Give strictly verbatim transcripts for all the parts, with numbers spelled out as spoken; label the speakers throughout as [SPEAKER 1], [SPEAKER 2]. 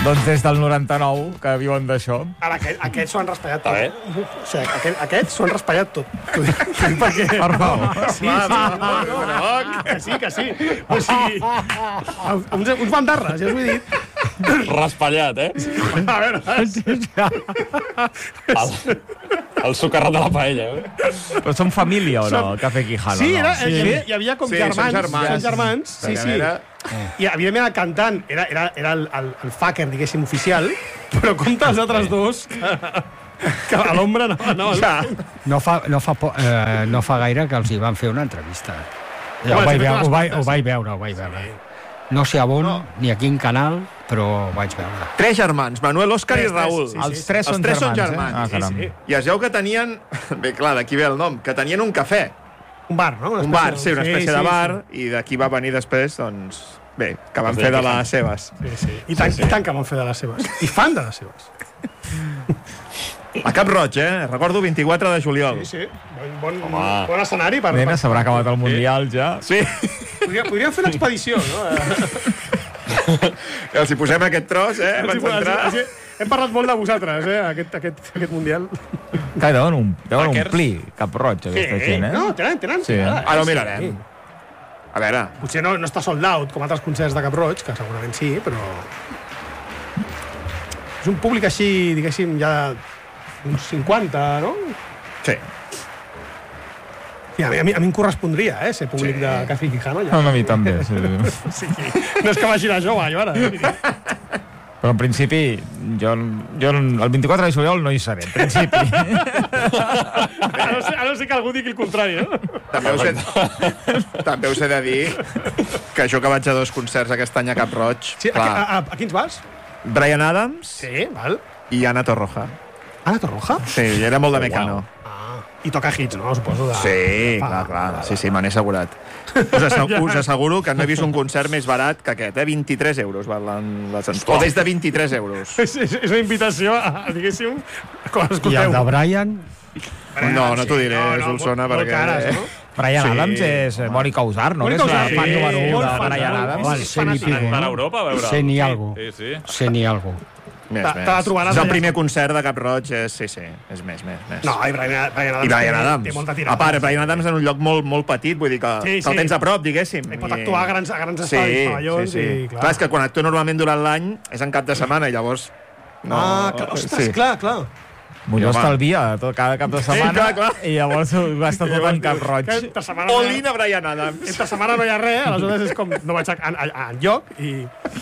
[SPEAKER 1] Doncs des del noranta-nou, que viuen d'això.
[SPEAKER 2] Ara, aquest, aquests s'ho han raspallat tot. O sigui, aquest, aquests s'ho han raspallat tot. Perquè...
[SPEAKER 1] Per favor.
[SPEAKER 2] Sí, sí, no, no, no, que sí, que sí. O sigui, uns, uns bandarres, ja us ho he dit.
[SPEAKER 3] Raspallat, eh?
[SPEAKER 2] A veure...
[SPEAKER 3] El, el socarrat de la paella, eh?
[SPEAKER 1] Però són família o no, el Café Quijano?
[SPEAKER 2] Sí, era,
[SPEAKER 1] no?
[SPEAKER 2] sí. Hi havia com
[SPEAKER 4] Sí,
[SPEAKER 2] germans.
[SPEAKER 4] són germans.
[SPEAKER 2] Són germans, sí, sí.
[SPEAKER 4] Era...
[SPEAKER 2] I, evidentment, el cantant era, era, era el, el, el fucker, diguéssim, oficial, però compta els altres dos que, que a l'ombra no... No,
[SPEAKER 4] Ja.
[SPEAKER 5] No fa, no, fa po, eh, no fa gaire que els hi van fer una entrevista. Ja, ho,
[SPEAKER 2] Home,
[SPEAKER 5] vaig
[SPEAKER 2] sí,
[SPEAKER 5] veure,
[SPEAKER 2] les
[SPEAKER 5] ho, vaig,
[SPEAKER 2] quantes,
[SPEAKER 5] ho vaig veure, ho vaig veure. No sé a on, no. ni a quin canal, però ho vaig veure.
[SPEAKER 4] Tres germans, Manuel, Òscar i
[SPEAKER 2] Tres,
[SPEAKER 4] Raül.
[SPEAKER 2] tres, sí,
[SPEAKER 1] Els tres,
[SPEAKER 4] Els
[SPEAKER 1] són,
[SPEAKER 4] tres són
[SPEAKER 1] germans,
[SPEAKER 4] germans.
[SPEAKER 1] Eh? Ah, caram.
[SPEAKER 2] Sí,
[SPEAKER 4] I es veu que tenien... Bé, clar, d'aquí ve el nom. Que tenien un cafè.
[SPEAKER 2] un bar, no? Una
[SPEAKER 4] Un bar,
[SPEAKER 2] espècie
[SPEAKER 4] sí, una
[SPEAKER 2] de-
[SPEAKER 4] espècie
[SPEAKER 2] sí,
[SPEAKER 4] de
[SPEAKER 2] sí,
[SPEAKER 4] bar. I d'aquí va venir després, doncs... Bé, que van
[SPEAKER 3] Sí,
[SPEAKER 4] fer de
[SPEAKER 3] sí.
[SPEAKER 4] les seves.
[SPEAKER 2] Sí, sí. I tant, sí, sí. I tant que van fer de les seves. I fan de les seves.
[SPEAKER 4] A Cap Roig, eh? Recordo vint-i-quatre de juliol.
[SPEAKER 2] Sí, sí. Bon, bon, bon escenari per...
[SPEAKER 1] Nena,
[SPEAKER 2] per...
[SPEAKER 1] s'haurà acabat el Mundial ja.
[SPEAKER 4] Sí.
[SPEAKER 2] Podríem, podríem fer l'expedició, no?
[SPEAKER 4] Els hi posem aquest tros, eh?
[SPEAKER 2] Els hi-
[SPEAKER 4] Abans d'entrar.
[SPEAKER 2] els hi- Hem parlat molt de vosaltres, eh? Aquest, aquest, aquest Mundial.
[SPEAKER 1] Que deuen, um, deuen
[SPEAKER 3] Hackers.
[SPEAKER 1] omplir Cap Roig, aquesta gent, eh?
[SPEAKER 2] No, tenen, tenen.
[SPEAKER 1] Sí.
[SPEAKER 2] Ara,
[SPEAKER 4] Ara ho mirarem.
[SPEAKER 2] Sí.
[SPEAKER 4] A veure,
[SPEAKER 2] Potser no, no està sold out, com altres concerts de Cap Roig, que segurament sí, però... És un públic així, diguéssim, ja uns cinquanta, no?
[SPEAKER 4] sí.
[SPEAKER 2] I a, mi, a, mi, a mi em correspondria, eh, ser públic sí. de Café Quijano. Ja.
[SPEAKER 1] No, a mi també. Sí.
[SPEAKER 2] Sí, no és que vagi de jove, jo, ara.
[SPEAKER 1] Però en principi, jo, jo el vint-i-quatre de juliol no hi seré, en principi.
[SPEAKER 2] A no ser, a no ser que algú digui el contrari, no?
[SPEAKER 4] També us, he, també us he de dir que jo que vaig a dos concerts aquest any a Cap Roig,
[SPEAKER 2] Sí, a,
[SPEAKER 4] clar,
[SPEAKER 2] a, a, a quins vas?
[SPEAKER 4] Brian Adams
[SPEAKER 2] Sí, val.
[SPEAKER 4] i Ana Torroja.
[SPEAKER 2] Ana Torroja?
[SPEAKER 4] Sí, era molt de Mecano.
[SPEAKER 2] Ah, i toca hits, no? Suposo de...
[SPEAKER 4] Sí,
[SPEAKER 2] Ah,
[SPEAKER 4] clar, clar. Sí, sí, me n'he assegurat. Us, assegu us asseguro que no he vist un concert més barat que aquest, eh? vint-i-tres euros valen les entrades. O des de vint-i-tres euros.
[SPEAKER 2] És, és, és una invitació a, diguéssim, quan
[SPEAKER 5] I
[SPEAKER 2] escolteu.
[SPEAKER 5] el de Brian,
[SPEAKER 4] No, no t'ho diré,
[SPEAKER 2] no, no,
[SPEAKER 4] Solsona,
[SPEAKER 2] molt,
[SPEAKER 4] perquè...
[SPEAKER 2] Molt cares, no?
[SPEAKER 1] Brian
[SPEAKER 4] Sí.
[SPEAKER 1] Adams és Mònica Usar, no?
[SPEAKER 2] Mònica
[SPEAKER 1] Que és la
[SPEAKER 2] Usar,
[SPEAKER 1] fan
[SPEAKER 2] sí,
[SPEAKER 1] número u
[SPEAKER 2] molt
[SPEAKER 1] de
[SPEAKER 2] fan,
[SPEAKER 1] Brian
[SPEAKER 2] molt
[SPEAKER 1] Adams.
[SPEAKER 5] Home, sé ni pico,
[SPEAKER 3] Per
[SPEAKER 5] no?
[SPEAKER 3] Europa, a veure...
[SPEAKER 5] Sé ni algo.
[SPEAKER 3] Sí, sí.
[SPEAKER 5] Sé ni algo.
[SPEAKER 4] Més,
[SPEAKER 2] Te-
[SPEAKER 4] més.
[SPEAKER 2] te la trobaràs
[SPEAKER 4] és el
[SPEAKER 2] allà.
[SPEAKER 4] primer concert de Cap Roig, és, sí, sí, és més, més, més.
[SPEAKER 2] No, i Brian, Brian Adams,
[SPEAKER 4] I Brian
[SPEAKER 2] té,
[SPEAKER 4] Adams.
[SPEAKER 2] té molta tirada.
[SPEAKER 4] A part, Brian Adams en un lloc molt, molt petit, vull dir que,
[SPEAKER 2] Sí,
[SPEAKER 4] que el
[SPEAKER 2] sí.
[SPEAKER 4] tens a prop, diguéssim.
[SPEAKER 2] I pot actuar a grans, a grans
[SPEAKER 4] Sí,
[SPEAKER 2] estadis,
[SPEAKER 4] sí,
[SPEAKER 2] pavellons,
[SPEAKER 4] sí.
[SPEAKER 2] i clar.
[SPEAKER 4] Clar, és que quan actua normalment durant l'any és en cap de setmana i llavors... No,
[SPEAKER 2] Ah, clar, ostres,
[SPEAKER 4] sí.
[SPEAKER 2] clar, clar.
[SPEAKER 1] Molló
[SPEAKER 4] home.
[SPEAKER 1] estalvia tot, cada cap de setmana
[SPEAKER 4] clar, clar.
[SPEAKER 1] i llavors ho gasta tot en Cap Roig.
[SPEAKER 2] Que Entre setmana, no hi ha-
[SPEAKER 4] All-in a Brian Adams.
[SPEAKER 2] entre setmana no hi ha res, aleshores és com no vaig a, a, a, a enlloc i...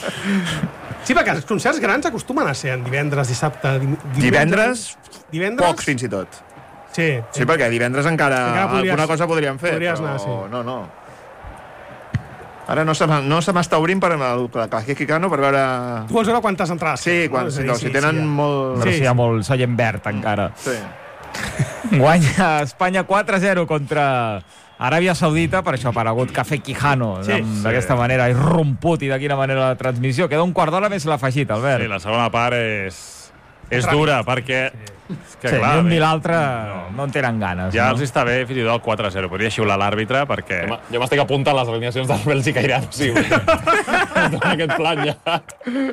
[SPEAKER 2] Sí, perquè els concerts grans acostumen a ser en divendres, dissabte... Dim,
[SPEAKER 4] Divendres,
[SPEAKER 2] divendres?
[SPEAKER 4] pocs fins i tot.
[SPEAKER 2] Sí.
[SPEAKER 4] Sí, perquè divendres encara,
[SPEAKER 2] Encara podries-
[SPEAKER 4] alguna cosa podríem fer.
[SPEAKER 2] podries
[SPEAKER 4] però
[SPEAKER 2] anar, sí.
[SPEAKER 4] No, no. Ara no se m'ha- no se m'està obrint per el Café Quijano per veure...
[SPEAKER 2] Tu vols veure quantes entrades?
[SPEAKER 4] Sí, quan,
[SPEAKER 2] És a
[SPEAKER 4] si,
[SPEAKER 2] dir,
[SPEAKER 4] no, si tenen
[SPEAKER 2] ja.
[SPEAKER 4] molt...
[SPEAKER 1] Però
[SPEAKER 2] Sí,
[SPEAKER 1] si hi ha molt seient verd encara.
[SPEAKER 4] Sí.
[SPEAKER 1] Guanya Espanya quatre a zero contra Aràbia Saudita, per això ha aparegut Café Quijano
[SPEAKER 2] Sí,
[SPEAKER 1] amb- d'aquesta manera, irromput, i de quina manera la transmissió. Queda un quart d'hora més l'ha afegit, Albert.
[SPEAKER 3] Sí, la segona part és, és dura, perquè... És que,
[SPEAKER 1] Sí,
[SPEAKER 3] clar,
[SPEAKER 1] ni un
[SPEAKER 3] bé,
[SPEAKER 1] ni l'altre no en tenen ganes.
[SPEAKER 3] ja
[SPEAKER 1] no?
[SPEAKER 3] els està bé fins i tot el quatre a zero. Podria xiular l'àrbitre perquè...
[SPEAKER 6] Home, jo m'estic apuntant a les alineacions del Bèlgica-Irán, o sigui, en aquest plan ja.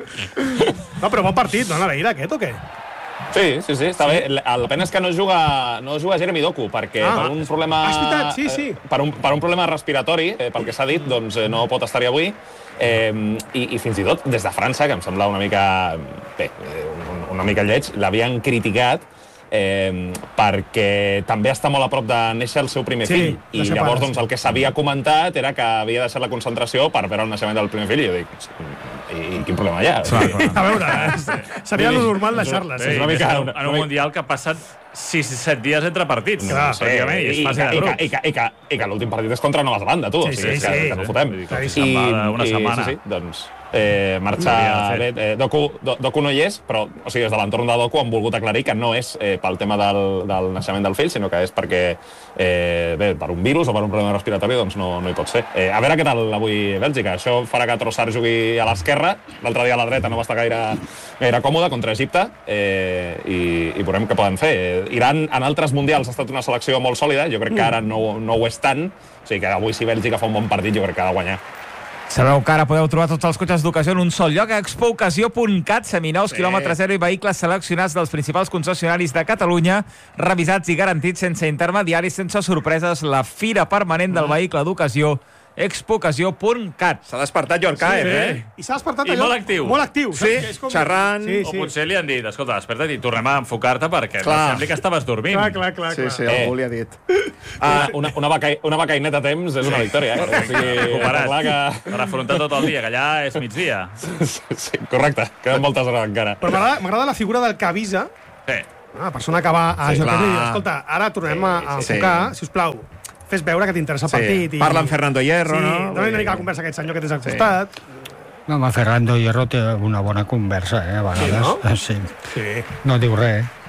[SPEAKER 2] No, però bon partit, no, Naveira, aquest o què?
[SPEAKER 6] Sí, sí, sí, està bé. El la pena és que no juga, no juga Jeremy Doku, perquè
[SPEAKER 2] Ah,
[SPEAKER 6] per un problema...
[SPEAKER 2] ah, és veritat, sí, sí.
[SPEAKER 6] eh, Per un, per un problema respiratori, eh, pel que s'ha dit, doncs eh, no pot estar-hi avui. Eh, i, I fins i tot des de França, que em sembla una mica... Bé, eh, un, una mica lleig, l'havien criticat eh, perquè també està molt a prop de néixer el seu primer
[SPEAKER 2] Sí,
[SPEAKER 6] fill.
[SPEAKER 2] de
[SPEAKER 6] I
[SPEAKER 2] ser
[SPEAKER 6] llavors
[SPEAKER 2] pare,
[SPEAKER 6] doncs,
[SPEAKER 2] sí.
[SPEAKER 6] el que s'havia comentat era que havia de ser la concentració per veure el naixement del primer fill. I jo dic, i, i quin problema hi ha?
[SPEAKER 2] A veure, seria lo normal deixar-la.
[SPEAKER 3] Sí,
[SPEAKER 6] És una
[SPEAKER 3] més
[SPEAKER 6] mica-
[SPEAKER 3] en, un, en un Mundial que ha passat sis set dies entre partits.
[SPEAKER 2] Clar,
[SPEAKER 6] Sí,
[SPEAKER 3] pràcticament, i
[SPEAKER 6] i,
[SPEAKER 3] és fase de
[SPEAKER 6] i,
[SPEAKER 3] grups.
[SPEAKER 6] i, que, i, que, i que l'últim partit és contra Nova Zelanda, tu.
[SPEAKER 2] Sí,
[SPEAKER 6] o sigui,
[SPEAKER 2] sí,
[SPEAKER 6] que,
[SPEAKER 2] sí.
[SPEAKER 6] que no fotem.
[SPEAKER 3] Vull dir que
[SPEAKER 2] Claríssim.
[SPEAKER 3] se'n va una
[SPEAKER 6] i,
[SPEAKER 3] setmana.
[SPEAKER 6] Sí, sí, doncs eh, marxa
[SPEAKER 3] Hauria de
[SPEAKER 6] bé.
[SPEAKER 3] fer.
[SPEAKER 6] Eh, Doku, Do, Doku no hi és, però o sigui, des de l'entorn de Doku han volgut aclarir que no és eh, pel tema del, del naixement del fill, sinó que és perquè eh, bé, per un virus o per un problema respiratori doncs no, no hi pot ser. Eh, a veure què tal avui Bèlgica. Això farà que Trossard jugui a l'esquerra. L'altre dia a la dreta no va estar gaire, gaire còmode contra Egipte eh, i, i veurem què poden fer. Eh, Iran en altres mundials ha estat una selecció molt sòlida. Jo crec que ara no, no ho és tant. O sigui que avui si Bèlgica fa un bon partit jo crec que ha de guanyar.
[SPEAKER 1] Sabeu que ara podeu trobar tots els cotxes d'ocasió en un sol lloc a expocasió punt cat, seminous, sí. quilòmetre zero i vehicles seleccionats dels principals concessionaris de Catalunya, revisats i garantits sense intermediaris, sense sorpreses, la fira permanent del vehicle d'ocasió, expocasió punt cat.
[SPEAKER 4] S'ha despertat Joan Caet,
[SPEAKER 2] sí,
[SPEAKER 4] eh?
[SPEAKER 2] I s'ha despertat
[SPEAKER 3] I
[SPEAKER 2] allò...
[SPEAKER 3] molt actiu.
[SPEAKER 2] Molt actiu.
[SPEAKER 4] Sí,
[SPEAKER 2] com...
[SPEAKER 4] xerrant...
[SPEAKER 2] Sí,
[SPEAKER 3] O
[SPEAKER 2] sí.
[SPEAKER 3] potser li han dit, escolta, desperta't i tornem a enfocar-te perquè
[SPEAKER 4] Clar.
[SPEAKER 3] no sembli que estaves dormint.
[SPEAKER 2] Clar, clar, clar.
[SPEAKER 4] Sí,
[SPEAKER 2] clar.
[SPEAKER 4] sí, algú li ha dit.
[SPEAKER 6] Una, una, una, vaca, una vacainet a temps és una victòria, eh? O sigui,
[SPEAKER 3] Recuperat.
[SPEAKER 6] clar que...
[SPEAKER 3] Per afrontar tot el dia, que allà és migdia.
[SPEAKER 6] Sí, correcte, queden moltes hores encara.
[SPEAKER 2] Però m'agrada m'agrada la figura del que avisa,
[SPEAKER 3] Sí.
[SPEAKER 2] una persona que va a
[SPEAKER 4] Sí,
[SPEAKER 2] sí,
[SPEAKER 4] clar.
[SPEAKER 2] i diu, escolta, ara tornem a, a
[SPEAKER 4] sí,
[SPEAKER 2] enfocar,
[SPEAKER 4] sí.
[SPEAKER 2] si us plau, fes veure que t'interessa el partit. I...
[SPEAKER 4] Parla amb Fernando Hierro,
[SPEAKER 2] sí,
[SPEAKER 4] no?
[SPEAKER 2] dona una mica la conversa a aquest senyor que tens al costat.
[SPEAKER 5] No, home, Fernando Hierro té una bona conversa, eh, a vegades.
[SPEAKER 2] Sí, no?
[SPEAKER 5] Sí.
[SPEAKER 2] Sí.
[SPEAKER 5] No diu res, eh?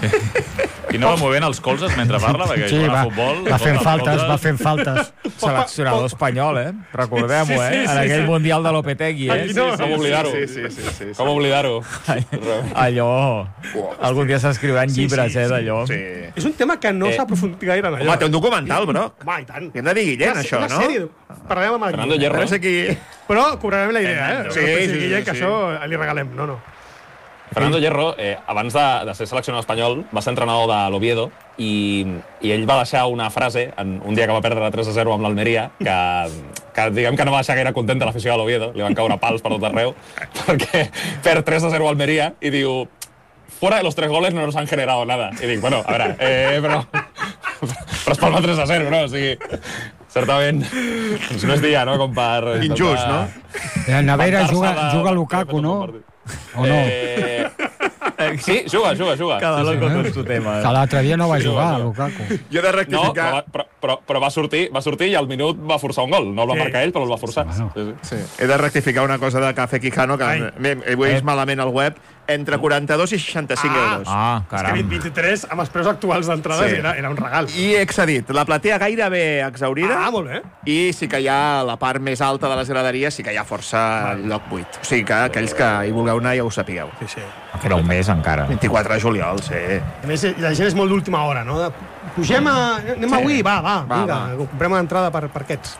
[SPEAKER 3] I no va movent els colzes mentre parla, perquè
[SPEAKER 5] Sí,
[SPEAKER 3] jugant
[SPEAKER 5] va,
[SPEAKER 3] a futbol...
[SPEAKER 5] va fent
[SPEAKER 3] els
[SPEAKER 5] faltes,
[SPEAKER 3] colzes-
[SPEAKER 5] va fent faltes.
[SPEAKER 1] Seleccionador espanyol, eh? Recordem-ho,
[SPEAKER 3] Sí, sí,
[SPEAKER 1] eh?
[SPEAKER 3] sí,
[SPEAKER 1] En
[SPEAKER 3] sí,
[SPEAKER 1] aquell
[SPEAKER 3] sí.
[SPEAKER 1] Mundial de Lopetegui, eh?
[SPEAKER 2] Aquí no.
[SPEAKER 6] Com oblidar-ho?
[SPEAKER 4] Sí, sí, sí, sí, sí.
[SPEAKER 6] Com oblidar-ho?
[SPEAKER 1] Allò... Algun dia s'escriuran llibres, eh, d'allò.
[SPEAKER 4] Sí.
[SPEAKER 2] És un tema que no
[SPEAKER 6] Eh.
[SPEAKER 2] s'ha aprofundit gaire en allò.
[SPEAKER 4] Home, té un documental, bro.
[SPEAKER 2] Home, i tant.
[SPEAKER 4] Li hem de dir Guillén,
[SPEAKER 2] Una-
[SPEAKER 4] això,
[SPEAKER 2] una
[SPEAKER 4] no?
[SPEAKER 2] sèrie. Parlarem amb el
[SPEAKER 6] Fernando
[SPEAKER 2] Guillén.
[SPEAKER 6] Hierro.
[SPEAKER 4] No sé qui...
[SPEAKER 2] Però cobrarem la idea, eh?
[SPEAKER 4] Sí,
[SPEAKER 2] No pensi,
[SPEAKER 4] sí, sí,
[SPEAKER 2] Guillén, que
[SPEAKER 4] sí.
[SPEAKER 2] això li regalem. No, no.
[SPEAKER 6] Fernando Hierro, eh, abans de, de ser seleccionador espanyol, va ser entrenador de l'Oviedo i, i ell va deixar una frase en un dia que va perdre tres a zero amb l'Almeria que, que diguem que no va deixar gaire contenta l'afició de l'Oviedo, li van caure pals per tot arreu, perquè perd tres a zero a Almeria i diu fuera de los tres goles no nos han generado nada. I dic, bueno, a veure, eh, però, però es palma tres a zero, no? O sigui, certament, doncs no és dia, no?, com per...
[SPEAKER 4] Injust, no?
[SPEAKER 5] La Navera
[SPEAKER 6] vantar-se
[SPEAKER 5] juga,
[SPEAKER 6] de-
[SPEAKER 5] juga
[SPEAKER 6] de-
[SPEAKER 5] Lukaku,
[SPEAKER 6] de-
[SPEAKER 5] no? O no?
[SPEAKER 6] Eh, sí, juga, juga, juga.
[SPEAKER 1] Cada
[SPEAKER 6] Sí, sí.
[SPEAKER 1] loco con su tema.
[SPEAKER 5] Que l'altre dia no va
[SPEAKER 6] Sí,
[SPEAKER 5] jugar,
[SPEAKER 6] sí.
[SPEAKER 5] Lukaku.
[SPEAKER 4] Jo he de
[SPEAKER 6] No,
[SPEAKER 4] rectificar...
[SPEAKER 6] però, va- però, però, però va, sortir, va sortir i al minut va forçar un gol. No el va
[SPEAKER 2] Sí.
[SPEAKER 6] marcar ell, però el va forçar.
[SPEAKER 5] Bueno.
[SPEAKER 6] Sí, sí.
[SPEAKER 4] Sí. He de rectificar una cosa de Café Quijano, que
[SPEAKER 2] Ai.
[SPEAKER 4] m'he he vist malament al web, entre quaranta-dos i seixanta-cinc
[SPEAKER 2] Ah.
[SPEAKER 4] euros.
[SPEAKER 1] Ah,
[SPEAKER 2] És que
[SPEAKER 1] caram.
[SPEAKER 2] vint-i-tres, amb els preus actuals d'entrades,
[SPEAKER 4] Sí.
[SPEAKER 2] era, era un regal.
[SPEAKER 4] I he accedit. La platea gairebé exhaurida.
[SPEAKER 2] Ah, molt bé.
[SPEAKER 4] I sí que hi ha la part més alta de les graderies, sí que hi ha força lloc buit. O sigui que aquells que hi vulgueu anar ja ho sapigueu.
[SPEAKER 2] Sí, sí.
[SPEAKER 1] Era un mes, encara.
[SPEAKER 4] vint-i-quatre de juliol, sí.
[SPEAKER 2] A més, la gent és molt d'última hora, no? De, pugem a... Anem
[SPEAKER 4] Sí.
[SPEAKER 2] avui? Va, va,
[SPEAKER 4] Va,
[SPEAKER 2] vinga,
[SPEAKER 4] va.
[SPEAKER 2] comprem una entrada per, per aquests.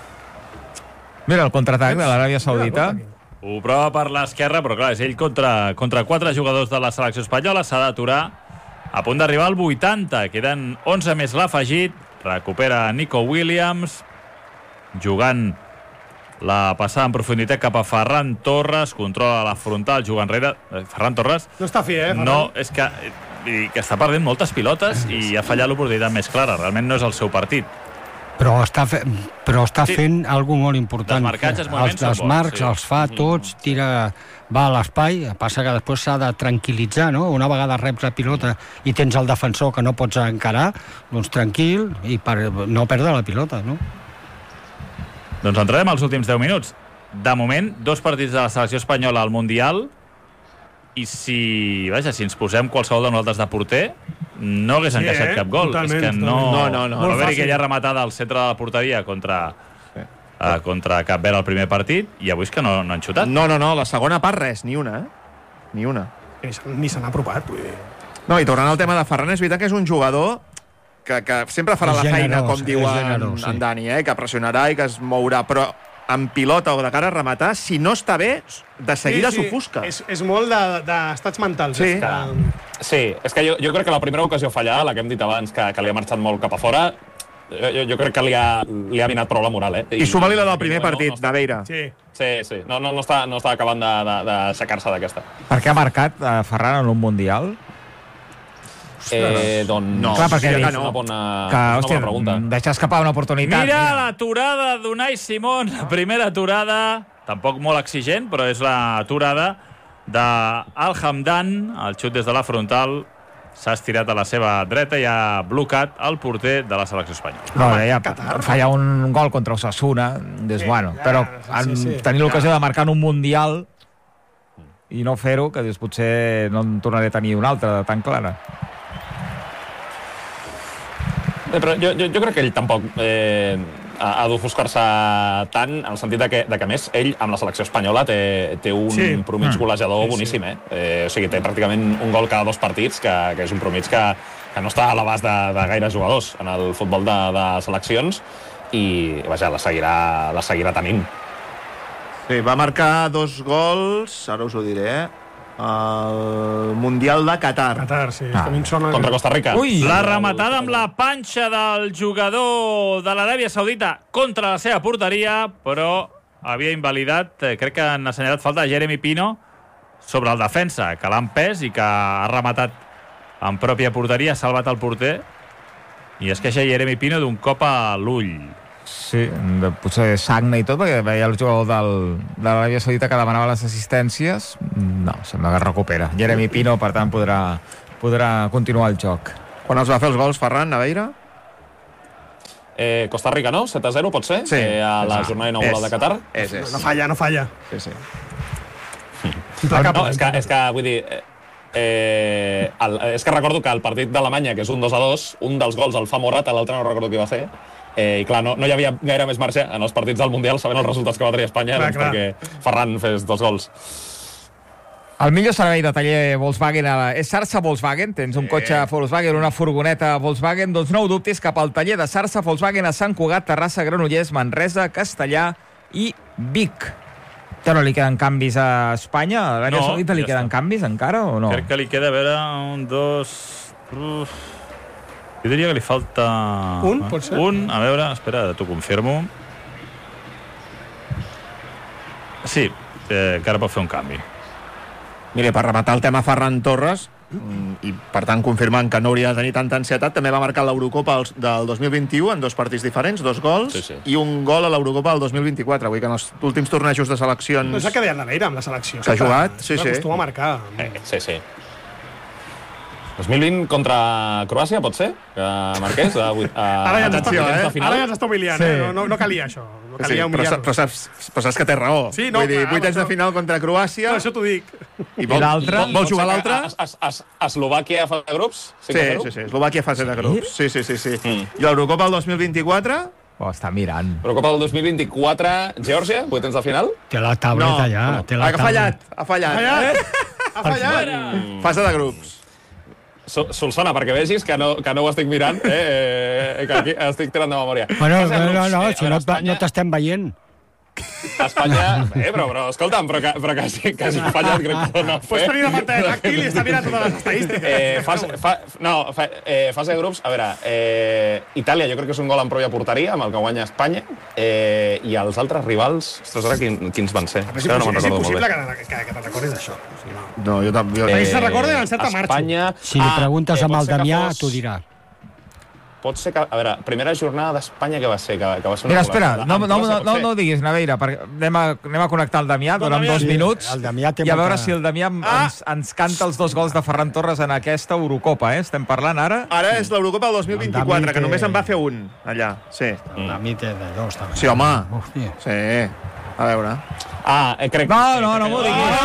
[SPEAKER 1] Mira, el contraatac de l'Aràbia Saudita.
[SPEAKER 3] Ho prova per l'esquerra, però clar, és ell contra, contra quatre jugadors de la selecció espanyola. S'ha d'aturar a punt d'arribar al vuitanta. Queden onze més l'afegit. Recupera Nico Williams, jugant la passada en profunditat cap a Ferran Torres. Controla la frontal, juga enrere. Eh, Ferran Torres
[SPEAKER 2] No està fi, eh?
[SPEAKER 3] no, és que, eh, vull dir que està perdent moltes pilotes i ha fallat l'oportunitat més clara. Realment no és el seu partit.
[SPEAKER 5] Però està, fe, però està
[SPEAKER 3] Sí.
[SPEAKER 5] fent alguna molt important.
[SPEAKER 3] Desmarcats, els moviments
[SPEAKER 5] els
[SPEAKER 3] són bons,
[SPEAKER 5] desmarcs
[SPEAKER 3] sí.
[SPEAKER 5] els fa tots, tira, va a l'espai, passa que després s'ha de tranquil·litzar, no? Una vegada reps la pilota i tens el defensor que no pots encarar, doncs tranquil i per no perdre la pilota, no?
[SPEAKER 3] Doncs entrarem als últims deu minuts. De moment, dos partits de la selecció espanyola al Mundial i si, vaja, si ens posem qualsevol de nosaltres de porter, no hagués
[SPEAKER 2] Sí,
[SPEAKER 3] encaixat
[SPEAKER 2] eh?
[SPEAKER 3] cap gol.
[SPEAKER 2] Totalment,
[SPEAKER 3] és que no...
[SPEAKER 4] totalment. No, no, no.
[SPEAKER 3] Va
[SPEAKER 2] Molt
[SPEAKER 3] haver-hi
[SPEAKER 2] fàcil.
[SPEAKER 3] aquella rematada al centre de la porteria contra, uh, contra Cap Verd al primer partit i avui és que no, no han xutat.
[SPEAKER 4] No, no, no, la segona part res, ni una, eh? Ni una.
[SPEAKER 2] Ni se- Ni se n'ha apropat, vull dir.
[SPEAKER 4] No, i tornant al tema de Ferran, és veritat que és un jugador que, que sempre farà
[SPEAKER 5] És
[SPEAKER 4] la feina,
[SPEAKER 5] generós,
[SPEAKER 4] com diu
[SPEAKER 5] és
[SPEAKER 4] en,
[SPEAKER 5] generós, sí.
[SPEAKER 4] en Dani, eh? Que pressionarà i que es mourà, però en pilota o de cara a rematar, si no està bé, de seguida s'ofusca.
[SPEAKER 2] És, és molt de- d'estats de, mentals.
[SPEAKER 4] Sí.
[SPEAKER 2] és que-
[SPEAKER 6] Sí, és que jo, jo crec que la primera ocasió fallada, la que hem dit abans, que, que li ha marxat molt cap a fora, jo, jo, jo crec que li ha, li ha minat prou la moral, eh?
[SPEAKER 4] I suma-li la del primer
[SPEAKER 6] no,
[SPEAKER 4] partit,
[SPEAKER 6] no, està-
[SPEAKER 4] Naveira.
[SPEAKER 2] Sí.
[SPEAKER 6] Sí, sí. No, no, no, està, no està acabant de- de- d'aixecar-se d'aquesta.
[SPEAKER 1] Per què ha marcat eh, Ferran en un Mundial?
[SPEAKER 6] Eh, doncs...
[SPEAKER 4] No,
[SPEAKER 1] clar, perquè
[SPEAKER 6] és
[SPEAKER 1] dic-
[SPEAKER 6] una bona,
[SPEAKER 1] Que,
[SPEAKER 6] és una
[SPEAKER 1] hòstia,
[SPEAKER 6] bona pregunta.
[SPEAKER 1] deixar escapar una oportunitat.
[SPEAKER 3] Mira l'aturada d'Unai Simón, la primera aturada, tampoc molt exigent, però és l'aturada d'Al Hamdan, el xut des de la frontal, s'ha estirat a la seva dreta i ha blocat el porter de la selecció espanyola.
[SPEAKER 1] No, ja, falla un gol contra Osasuna, des,
[SPEAKER 2] Sí,
[SPEAKER 1] bueno,
[SPEAKER 2] ja,
[SPEAKER 1] però
[SPEAKER 2] sí,
[SPEAKER 1] en
[SPEAKER 2] sí.
[SPEAKER 1] tenir l'ocasió de marcar en un Mundial i no fer-ho, que dius, potser no en tornaré a tenir una altra de tan clara.
[SPEAKER 6] Eh, però jo, jo, jo crec que ell tampoc eh, ha, ha d'ofuscar-se tant, en el sentit de que, de que, a més, ell, amb la selecció espanyola, té, té un
[SPEAKER 2] Sí.
[SPEAKER 6] promig golejador
[SPEAKER 2] Sí, sí.
[SPEAKER 6] boníssim, eh? eh? O sigui, té pràcticament un gol cada dos partits, que, que és un promig que, que no està a l'abast de, de gaires jugadors en el futbol de, de seleccions, i, vaja, la seguirà, la seguirà tenint.
[SPEAKER 4] Sí, va marcar dos gols, ara us ho diré, eh? Al Mundial de Qatar.
[SPEAKER 2] Qatar, sí.
[SPEAKER 1] Ah.
[SPEAKER 2] És que a mi em sona...
[SPEAKER 6] Contra Costa Rica.
[SPEAKER 1] Ui!
[SPEAKER 3] La rematada amb la panxa del jugador de l'Aràbia Saudita contra la seva porteria, però havia invalidat, eh, crec que han assenyalat falta de Jeremy Pino sobre el defensa, que l'ha empès i que ha rematat en pròpia porteria, ha salvat el porter, i es queixa Jeremy Pino d'un cop a l'ull.
[SPEAKER 1] Sí, de, potser sagna i tot, perquè veia el jugador del, de l'Aràbia Saudita que demanava les assistències. No, sembla que es recupera. Jeremy Pino, per tant, podrà, podrà continuar el joc.
[SPEAKER 4] Quan els va fer els gols, Ferran, Naveira?
[SPEAKER 6] Eh, Costa Rica, no? set a zero, pot ser?
[SPEAKER 4] Sí.
[SPEAKER 6] Eh, a la
[SPEAKER 4] Ah,
[SPEAKER 6] jornada inaugural
[SPEAKER 4] és.
[SPEAKER 6] de Qatar.
[SPEAKER 4] És, és.
[SPEAKER 2] No falla, no falla.
[SPEAKER 4] Sí, sí.
[SPEAKER 6] No, és que, és que vull dir... Eh, eh, el, és que recordo que el partit d'Alemanya, que és un dos a dos, un dels gols el fa Morata, l'altre no recordo qui va fer, eh, i clar, no, no hi havia gaire més marge en els partits del Mundial, sabent els resultats que va tenir Espanya,
[SPEAKER 2] Clar,
[SPEAKER 6] doncs
[SPEAKER 2] clar.
[SPEAKER 6] perquè Ferran fes dos gols.
[SPEAKER 1] El millor servei de taller Volkswagen a la... és Sarsa Volkswagen. Tens un cotxe Volkswagen, una furgoneta Volkswagen, doncs no ho dubtis, cap al taller de Sarsa Volkswagen a Sant Cugat, Terrassa, Granollers, Manresa, Castellà i Vic. Ja no li queden canvis a Espanya? A l'Aràbia
[SPEAKER 3] No,
[SPEAKER 1] Saudita li
[SPEAKER 3] ja
[SPEAKER 1] queden
[SPEAKER 3] està.
[SPEAKER 1] canvis encara o no?
[SPEAKER 3] Crec que li queda, a veure, un, dos... Uf. Jo diria que li falta...
[SPEAKER 2] Un, pot ser?
[SPEAKER 3] Un, a veure, espera, t'ho confirmo. Sí, eh, encara pot fer un canvi.
[SPEAKER 4] Mira, per rematar el tema Ferran Torres, i per tant confirmant que no hauria de tenir tanta ansietat, també va marcar l'Eurocopa del dos mil vint-i-u en dos partits diferents, dos gols,
[SPEAKER 6] Sí, sí.
[SPEAKER 4] i un gol a l'Eurocopa del dos mil vint-i-quatre. Vull dir que en els últims tornejos de seleccions...
[SPEAKER 2] No és el que deia Naveira amb la selecció.
[SPEAKER 4] S'ha jugat, sí, sí.
[SPEAKER 2] Acostuma a marcar.
[SPEAKER 6] Eh, sí, sí. dos mil vint contra Croàcia, pot ser? Que marqués a, vuit, a,
[SPEAKER 2] Ara ja
[SPEAKER 6] a
[SPEAKER 2] ens està,
[SPEAKER 6] vuitens de
[SPEAKER 2] eh?
[SPEAKER 6] final?
[SPEAKER 2] Ara ja ens està humiliant,
[SPEAKER 1] Sí.
[SPEAKER 2] eh? No, no, no calia això. No
[SPEAKER 4] Sí,
[SPEAKER 2] calia
[SPEAKER 4] però, sa-
[SPEAKER 2] humiliar-nos.
[SPEAKER 4] però, saps, però saps que té raó.
[SPEAKER 2] Sí, no,
[SPEAKER 4] Vull dir,
[SPEAKER 2] clar,
[SPEAKER 4] vuitens de
[SPEAKER 2] això-
[SPEAKER 4] final contra Croàcia,
[SPEAKER 2] No, això t'ho dic.
[SPEAKER 4] i vol,
[SPEAKER 1] I l'altre?
[SPEAKER 4] vol, vol jugar l'altre?
[SPEAKER 6] Es, es, es, Eslovàquia a fase de grups?
[SPEAKER 4] Sí, sí, sí. Eslovàquia fase de grups. Sí, sí, sí. sí.
[SPEAKER 6] Mm.
[SPEAKER 4] I l'Eurocopa del dos mil vint-i-quatre?
[SPEAKER 1] Oh, està mirant.
[SPEAKER 6] Eurocopa del dos mil vint-i-quatre, Geòrgia, vuitens de final?
[SPEAKER 5] Té la tauleta ja. Té la
[SPEAKER 4] ha fallat, ha fallat.
[SPEAKER 2] Fallat.
[SPEAKER 4] Eh?
[SPEAKER 2] Ha fallat.
[SPEAKER 4] Fase de grups.
[SPEAKER 6] So, Solsona, perquè vegis que no, que no ho estic mirant, eh, eh, que aquí estic tirant de memòria.
[SPEAKER 5] Bueno,
[SPEAKER 6] Fase de
[SPEAKER 5] no, no,
[SPEAKER 6] grups,
[SPEAKER 5] no,
[SPEAKER 6] eh,
[SPEAKER 5] si
[SPEAKER 6] a
[SPEAKER 5] no,
[SPEAKER 6] veure,
[SPEAKER 5] no t'estem veient.
[SPEAKER 6] Espanya... Eh, però, però escolta'm, però que, però que, sí, que hagi fallat, crec que no.
[SPEAKER 2] Pots tenir la pantalla tàctil i està mirant totes les estadístiques.
[SPEAKER 6] Eh, fase, fa, no, fa, eh, fase de grups, a veure, eh, Itàlia jo crec que és un gol en pròpia porteria, amb el que guanya Espanya, eh, i els altres rivals, ostres, ara quin, quins van ser?
[SPEAKER 2] És
[SPEAKER 6] Ara no me'n
[SPEAKER 2] impossible, és
[SPEAKER 6] recordo molt
[SPEAKER 2] impossible
[SPEAKER 6] bé.
[SPEAKER 2] que, que, que te'n recordis d'això. O sigui, no.
[SPEAKER 4] No, jo també... Jo...
[SPEAKER 2] Eh, si se'n recorden, en certa marxa.
[SPEAKER 6] Espanya...
[SPEAKER 5] Si li preguntes
[SPEAKER 6] eh,
[SPEAKER 5] amb
[SPEAKER 6] pot
[SPEAKER 5] el
[SPEAKER 6] ser que
[SPEAKER 5] Damià,
[SPEAKER 6] fos-
[SPEAKER 5] t'ho dirà.
[SPEAKER 6] Pot ser que... A veure, primera jornada d'Espanya que va ser? Que, que va ser una
[SPEAKER 1] Mira, espera,
[SPEAKER 6] golejada.
[SPEAKER 1] no,
[SPEAKER 6] Ah,
[SPEAKER 1] no,
[SPEAKER 6] pot ser,
[SPEAKER 1] no,
[SPEAKER 6] pot
[SPEAKER 1] no,
[SPEAKER 6] ser.
[SPEAKER 1] no ho diguis, Naveira, perquè anem a, anem a connectar el Damià, dona'm
[SPEAKER 2] Damià,
[SPEAKER 1] dos
[SPEAKER 2] sí.
[SPEAKER 1] minuts,
[SPEAKER 5] El Damià té
[SPEAKER 1] i a veure
[SPEAKER 5] molta-
[SPEAKER 1] si el Damià
[SPEAKER 4] Ah!
[SPEAKER 1] ens, ens canta els dos gols de Ferran Torres en aquesta Eurocopa, eh? Estem parlant ara...
[SPEAKER 4] Ara és l'Eurocopa del dos mil vint-i-quatre,
[SPEAKER 5] Dami
[SPEAKER 4] que
[SPEAKER 5] té-
[SPEAKER 4] només en va fer un, allà. Sí,
[SPEAKER 5] A mi té de dos, també.
[SPEAKER 4] sí home.
[SPEAKER 5] Hòstia.
[SPEAKER 4] Sí. A veure.
[SPEAKER 6] Ah, eh, crec...
[SPEAKER 1] No,
[SPEAKER 6] eh,
[SPEAKER 1] no, no
[SPEAKER 6] crec-
[SPEAKER 1] m'ho diguis.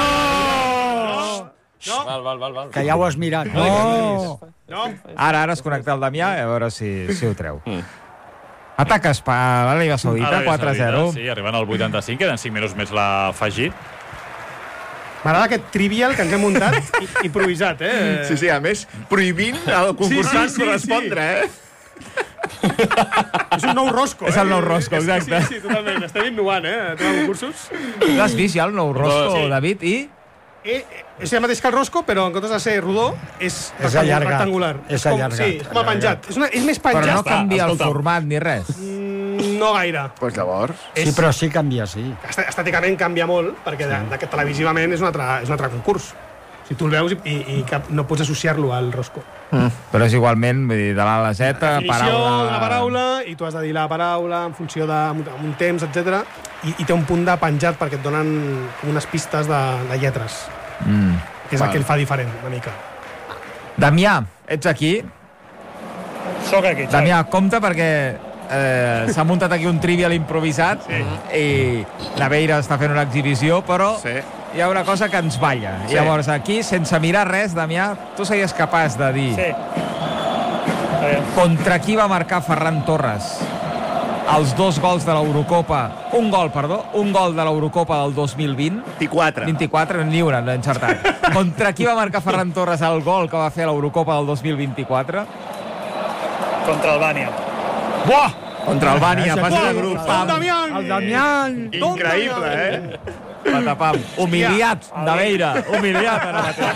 [SPEAKER 2] No.
[SPEAKER 6] Val, val, val, val.
[SPEAKER 5] Que ja ho has mirat. No!
[SPEAKER 2] No.
[SPEAKER 1] Ara, ara es connecta el Damià, a veure si, si ho treu.
[SPEAKER 6] Mm.
[SPEAKER 1] Ataca Espa- l'Aràbia Saudita,
[SPEAKER 3] Aràbia
[SPEAKER 1] quatre a
[SPEAKER 3] Saudita,
[SPEAKER 1] zero.
[SPEAKER 3] Sí, arribant al vuitanta-cinc, queden cinc minuts més l'afegit.
[SPEAKER 2] M'agrada aquest trivial que ens hem muntat i, improvisat, eh?
[SPEAKER 4] Sí, sí, a més, prohibint el concursant
[SPEAKER 2] sí, sí,
[SPEAKER 4] respondre, eh?
[SPEAKER 2] És un nou rosco, eh?
[SPEAKER 1] És el nou rosco, exacte.
[SPEAKER 2] Sí, sí, totalment. Estem innovant, eh? Tema concursos.
[SPEAKER 1] L'has vist ja, el nou rosco,
[SPEAKER 2] Sí.
[SPEAKER 1] David? I?
[SPEAKER 2] Eh, és el mateix que el rosco, però en comptes de ser rodó, és,
[SPEAKER 5] És
[SPEAKER 2] rectangu-
[SPEAKER 5] allargat.
[SPEAKER 2] rectangular.
[SPEAKER 5] És
[SPEAKER 2] com,
[SPEAKER 5] allargat.
[SPEAKER 2] Sí, és com a penjat. És, una, és més
[SPEAKER 1] Però
[SPEAKER 2] penjat.
[SPEAKER 1] no canvia el
[SPEAKER 6] escolta'm.
[SPEAKER 1] format ni res.
[SPEAKER 2] Mm, no gaire.
[SPEAKER 4] Pues llavors...
[SPEAKER 5] Sí, però sí canvia, sí.
[SPEAKER 2] Est- Estèticament canvia molt, perquè de, de, televisivament és un, altre, és un altre concurs. Si tu el veus i, i, i cap, no pots associar-lo al rosco.
[SPEAKER 1] Però és igualment, vull dir, de l'A a la Z,
[SPEAKER 2] Definició
[SPEAKER 1] paraula...
[SPEAKER 2] d'una paraula, i tu has de dir la paraula en funció de amb un temps, etcètera. I, I té un punt de penjat perquè et donen com unes pistes de, de lletres,
[SPEAKER 1] Mm.
[SPEAKER 2] que és el que el fa diferent, una mica.
[SPEAKER 1] Damià, ets aquí?
[SPEAKER 2] Soc aquí,
[SPEAKER 1] Damià, compte perquè eh, s'ha muntat aquí un trivial improvisat sí. i Naveira està fent una exhibició, però
[SPEAKER 4] Sí.
[SPEAKER 1] hi ha una cosa que ens balla.
[SPEAKER 4] Sí.
[SPEAKER 1] Llavors, aquí, sense mirar res, Damià, tu series capaç de dir
[SPEAKER 2] Sí.
[SPEAKER 1] contra qui va marcar Ferran Torres els dos gols de l'Eurocopa, un gol, perdó, un gol de l'Eurocopa del dos mil vint,
[SPEAKER 4] vint-i-quatre.
[SPEAKER 1] vint-i-quatre, ni una, no he encertat. Contra qui va marcar Ferran Torres el gol que va fer a l'Eurocopa del dos mil vint-i-quatre?
[SPEAKER 7] Contra Albània.
[SPEAKER 1] Buah!
[SPEAKER 4] Contra Albània, fase de grup.
[SPEAKER 2] El Damián!
[SPEAKER 5] El Damián!
[SPEAKER 4] Increïble, eh?
[SPEAKER 1] Patapam. Humiliat, de Beira. Humiliat ara mateix.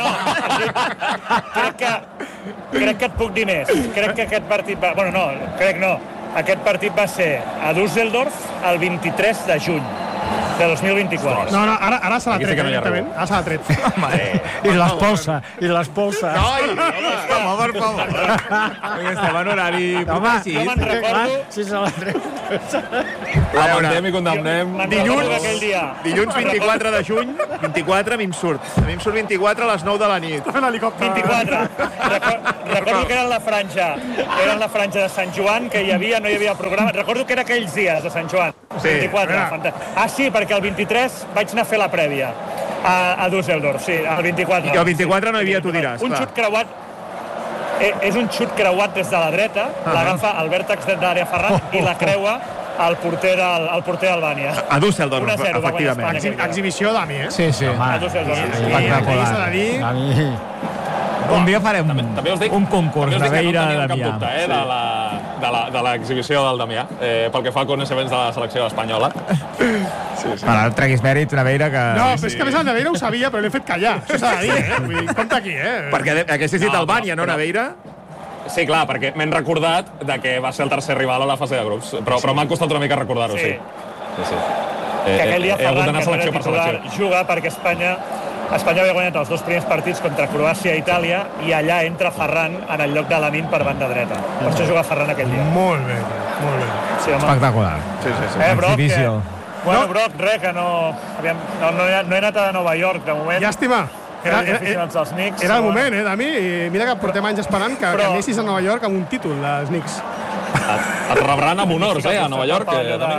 [SPEAKER 7] crec que, crec que et puc dir més. Crec que aquest partit va... Bueno, no, crec no. Aquest partit va ser a Düsseldorf el vint-i-tres de juny de dos mil vint-i-quatre.
[SPEAKER 2] No, no, ara, ara se l'ha
[SPEAKER 6] Aquí sí
[SPEAKER 2] tret,
[SPEAKER 6] que no hi
[SPEAKER 2] directament. Ara se l'ha tret.
[SPEAKER 5] I l'espolsa, i l'espolsa.
[SPEAKER 4] Ai, home, per favor.
[SPEAKER 1] Estem en horari
[SPEAKER 7] Jo
[SPEAKER 1] protegit.
[SPEAKER 7] me'n recordo...
[SPEAKER 5] Sí, se l'ha tret.
[SPEAKER 6] Lamentem i condemnem.
[SPEAKER 7] Me'n
[SPEAKER 4] Dilluns.
[SPEAKER 7] recordo aquell dia.
[SPEAKER 4] Dilluns vint-i-quatre de juny, vint-i-quatre, a mi em surt. A mi em surt vint-i-quatre a les nou de la nit.
[SPEAKER 2] Fent helicòpter.
[SPEAKER 7] vint-i-quatre. Record, recordo que era la franja. Era la franja de Sant Joan, que hi havia, no hi havia programa. Recordo que era aquells dies de Sant Joan.
[SPEAKER 4] Sí.
[SPEAKER 7] vint-i-quatre. Fantàstic. Ah, sí, perquè el vint-i-tres vaig anar a fer la prèvia a, a Düsseldorf, sí, el vint-i-quatre.
[SPEAKER 4] I el vint-i-quatre no hi havia, tu diràs,
[SPEAKER 7] Un
[SPEAKER 4] clar.
[SPEAKER 7] xut creuat eh, és un xut creuat des de la dreta, l'agafa al vèrtex d'àrea Ferran i la creua al porter del, al porter d'Albània.
[SPEAKER 4] A Düsseldorf,
[SPEAKER 7] un a zero va guanyar
[SPEAKER 4] efectivament.
[SPEAKER 7] Espanya aquell dia.
[SPEAKER 2] Exhibició d'Ami, eh?
[SPEAKER 1] Sí, sí.
[SPEAKER 7] A Düsseldorf.
[SPEAKER 2] Sí,
[SPEAKER 1] Espectacular.
[SPEAKER 2] s'ha de dir...
[SPEAKER 5] A mi...
[SPEAKER 1] Un dia farem
[SPEAKER 6] També us dic,
[SPEAKER 1] un concurs
[SPEAKER 6] també us
[SPEAKER 1] de
[SPEAKER 6] dic que
[SPEAKER 1] Beira
[SPEAKER 6] no
[SPEAKER 1] de
[SPEAKER 6] teníem cap
[SPEAKER 1] Damià.
[SPEAKER 6] dubte, eh, de la- de la- de l'exhibició del Damià, eh, pel que fa a coneixements de la selecció espanyola.
[SPEAKER 1] Ara el treguis mèrit, una Beira que...
[SPEAKER 2] No, però és que a més el Naveira ho sabia, però l'he fet callar. Això s'ha de dir, eh? Vull dir, compte aquí, eh?
[SPEAKER 4] Perquè haguessis dit
[SPEAKER 6] No,
[SPEAKER 4] Albània, no,
[SPEAKER 6] però-
[SPEAKER 4] Naveira?
[SPEAKER 6] Sí, clar, perquè m'he recordat de que va ser el tercer rival a la fase de grups, però, però m'ha costat una mica recordar-ho, sí.
[SPEAKER 7] Sí.
[SPEAKER 6] sí, sí.
[SPEAKER 7] Que aquell dia
[SPEAKER 6] he hagut
[SPEAKER 7] Ferran,
[SPEAKER 6] d'anar
[SPEAKER 7] que no
[SPEAKER 6] selecció
[SPEAKER 7] era
[SPEAKER 6] per
[SPEAKER 7] titular,
[SPEAKER 6] selecció.
[SPEAKER 7] juga perquè Espanya Espanya havia guanyat els dos primers partits contra Croàcia i Itàlia i allà entra Ferran en el lloc de Lamin per banda dreta. Per això juga Ferran aquell dia.
[SPEAKER 2] Molt bé, molt bé.
[SPEAKER 7] Sí, home.
[SPEAKER 1] Espectacular.
[SPEAKER 4] Sí, sí, sí.
[SPEAKER 7] Eh, Brock, que...
[SPEAKER 1] Exhibició.
[SPEAKER 7] Bueno,
[SPEAKER 2] No.
[SPEAKER 7] Brock, res, que no... Aviam, no, no, he, no he anat a Nova York, de moment.
[SPEAKER 2] Llàstima.
[SPEAKER 7] Era,
[SPEAKER 2] Era, era,
[SPEAKER 7] aficionats dels Knicks.
[SPEAKER 2] era el moment, eh, Dami? I mira que portem anys esperant que,
[SPEAKER 7] Però-
[SPEAKER 2] que anessis a Nova York amb un títol, les Knicks.
[SPEAKER 6] Et rebran amb honors, eh, a Nova York. Eh,
[SPEAKER 7] de...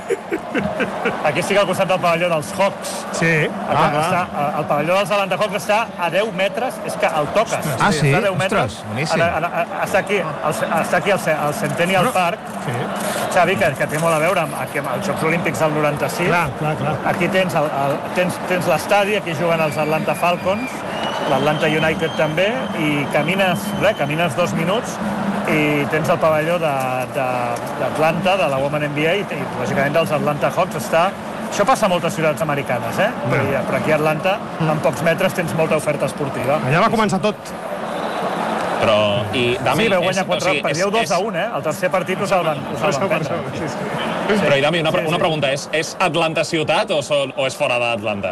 [SPEAKER 7] Aquí estic al costat del pavelló dels Hawks.
[SPEAKER 2] Sí.
[SPEAKER 7] El,
[SPEAKER 2] Ah,
[SPEAKER 7] està, el pavelló dels Atlanta Hawks està a deu metres, és que el toques.
[SPEAKER 1] Ah, sí?
[SPEAKER 7] Està a deu metres.
[SPEAKER 1] Ostres, boníssim.
[SPEAKER 7] A, a, a, està aquí, el, està aquí al, al Centennial Park.
[SPEAKER 2] sí.
[SPEAKER 7] Xavi, que, que té molt a veure amb, amb els Jocs Olímpics del noranta-sis.
[SPEAKER 2] Clar, clar, clar.
[SPEAKER 7] Aquí tens el, el, tens, tens l'estadi, aquí juguen els Atlanta Falcons, l'Atlanta United també, i camines, res, camines dos minuts i tens el pavelló d'Atlanta, de, de, de la Women N B A, i, i lògicament dels Atlanta Hawks està... Això passa a moltes ciutats americanes, eh? Però, però aquí a Atlanta, en pocs metres, tens molta oferta esportiva.
[SPEAKER 2] Allà va començar tot.
[SPEAKER 6] Però, i Dami...
[SPEAKER 7] Sí, veu guanyar
[SPEAKER 6] és-
[SPEAKER 7] quatre,
[SPEAKER 6] o sigui,
[SPEAKER 7] perdeu
[SPEAKER 6] és-
[SPEAKER 7] dos
[SPEAKER 6] és-
[SPEAKER 7] a un, eh? El tercer partit us el van, us el van prendre.
[SPEAKER 2] Sí, sí.
[SPEAKER 6] Però, i Dami, una, pre-
[SPEAKER 7] Sí, sí.
[SPEAKER 6] una pregunta, és, és Atlanta ciutat o, són, o és fora d'Atlanta?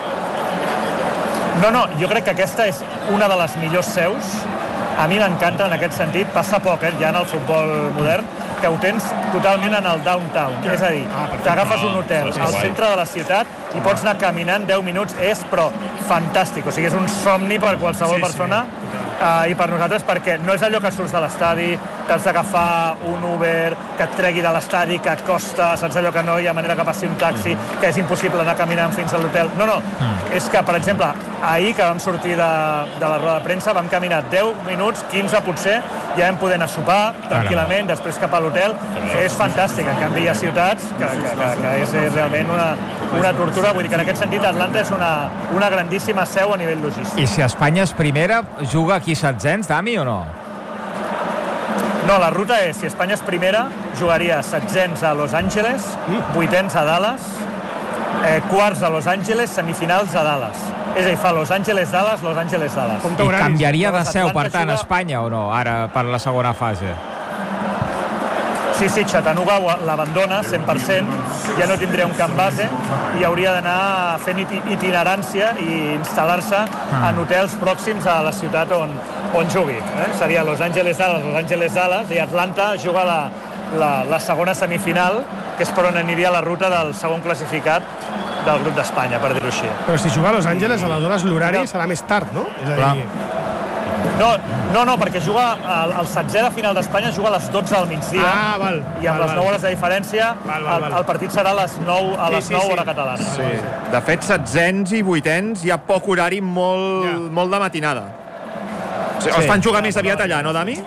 [SPEAKER 7] No, no, jo crec que aquesta és una de les millors seus. A mi m'encanta en aquest sentit. Passa poc, eh, ja en el futbol modern, que ho tens totalment en el downtown. És a dir, t'agafes un hotel
[SPEAKER 6] sí,
[SPEAKER 7] al
[SPEAKER 6] guai.
[SPEAKER 7] centre de la ciutat i pots anar caminant deu minuts. És, però, fantàstic. O sigui, és un somni per qualsevol
[SPEAKER 2] Sí, sí.
[SPEAKER 7] persona. Uh, i per nosaltres perquè no és allò que surts de l'estadi, t'has d'agafar un Uber que et tregui de l'estadi, que et costa, saps allò que no hi ha manera que passi un taxi, que és impossible anar caminant fins a l'hotel. No, no, és que, per exemple, ahir que vam sortir de, de la roda de premsa vam caminar deu minuts, quinze potser, ja vam poder anar a sopar tranquil·lament, després cap a l'hotel. És fantàstic, en canvi hi ha ciutats que, que, que, que és realment una, una tortura. Vull dir que en aquest sentit Atlanta és una, una grandíssima seu a nivell logístic.
[SPEAKER 1] I si Espanya és primera, juga aquí setzents, Dami, o no?
[SPEAKER 7] No, la ruta és, si Espanya és primera, jugaria setzents a Los Angeles, vuitens a Dallas, eh, quarts a Los Angeles, semifinals a Dallas. És a dir, fa Los Angeles-Dallas, Los Angeles-Dallas.
[SPEAKER 2] Compte
[SPEAKER 1] I
[SPEAKER 2] horaris.
[SPEAKER 1] canviaria de seu, per tant,
[SPEAKER 7] Atlanta juga-
[SPEAKER 1] Espanya o no, ara per la segona fase?
[SPEAKER 7] Sí, sí, Chattanooga ho- l'abandona cent per cent, ja no tindria un camp base i hauria d'anar fent iti- itinerància i instal·lar-se en hotels pròxims a la ciutat on, on jugui. Eh? Seria Los Angeles-Dallas, Los Angeles-Dallas, i Atlanta juga la, la, la segona semifinal, que és per on aniria la ruta del segon classificat del grup d'Espanya, per dir-ho així.
[SPEAKER 2] Però si juga a Los Angeles, aleshores l'horari serà més tard, no? És a dir,
[SPEAKER 7] No, no, no, perquè juga el, el setzè de final d'Espanya juga a les dotze del migdia.
[SPEAKER 2] Ah, val,
[SPEAKER 7] I amb
[SPEAKER 2] val,
[SPEAKER 7] les
[SPEAKER 2] val.
[SPEAKER 7] nou hores de diferència,
[SPEAKER 2] Val, val,
[SPEAKER 7] el,
[SPEAKER 2] val.
[SPEAKER 7] el partit serà a les nou, a
[SPEAKER 2] Sí,
[SPEAKER 7] les
[SPEAKER 2] sí,
[SPEAKER 7] nou
[SPEAKER 2] sí.
[SPEAKER 7] hora catalana.
[SPEAKER 4] Sí. De fet, setzents i vuitens hi ha poc horari molt,
[SPEAKER 2] Ja.
[SPEAKER 4] molt de matinada. O sigui, els fan jugar més aviat allà, no, Dami?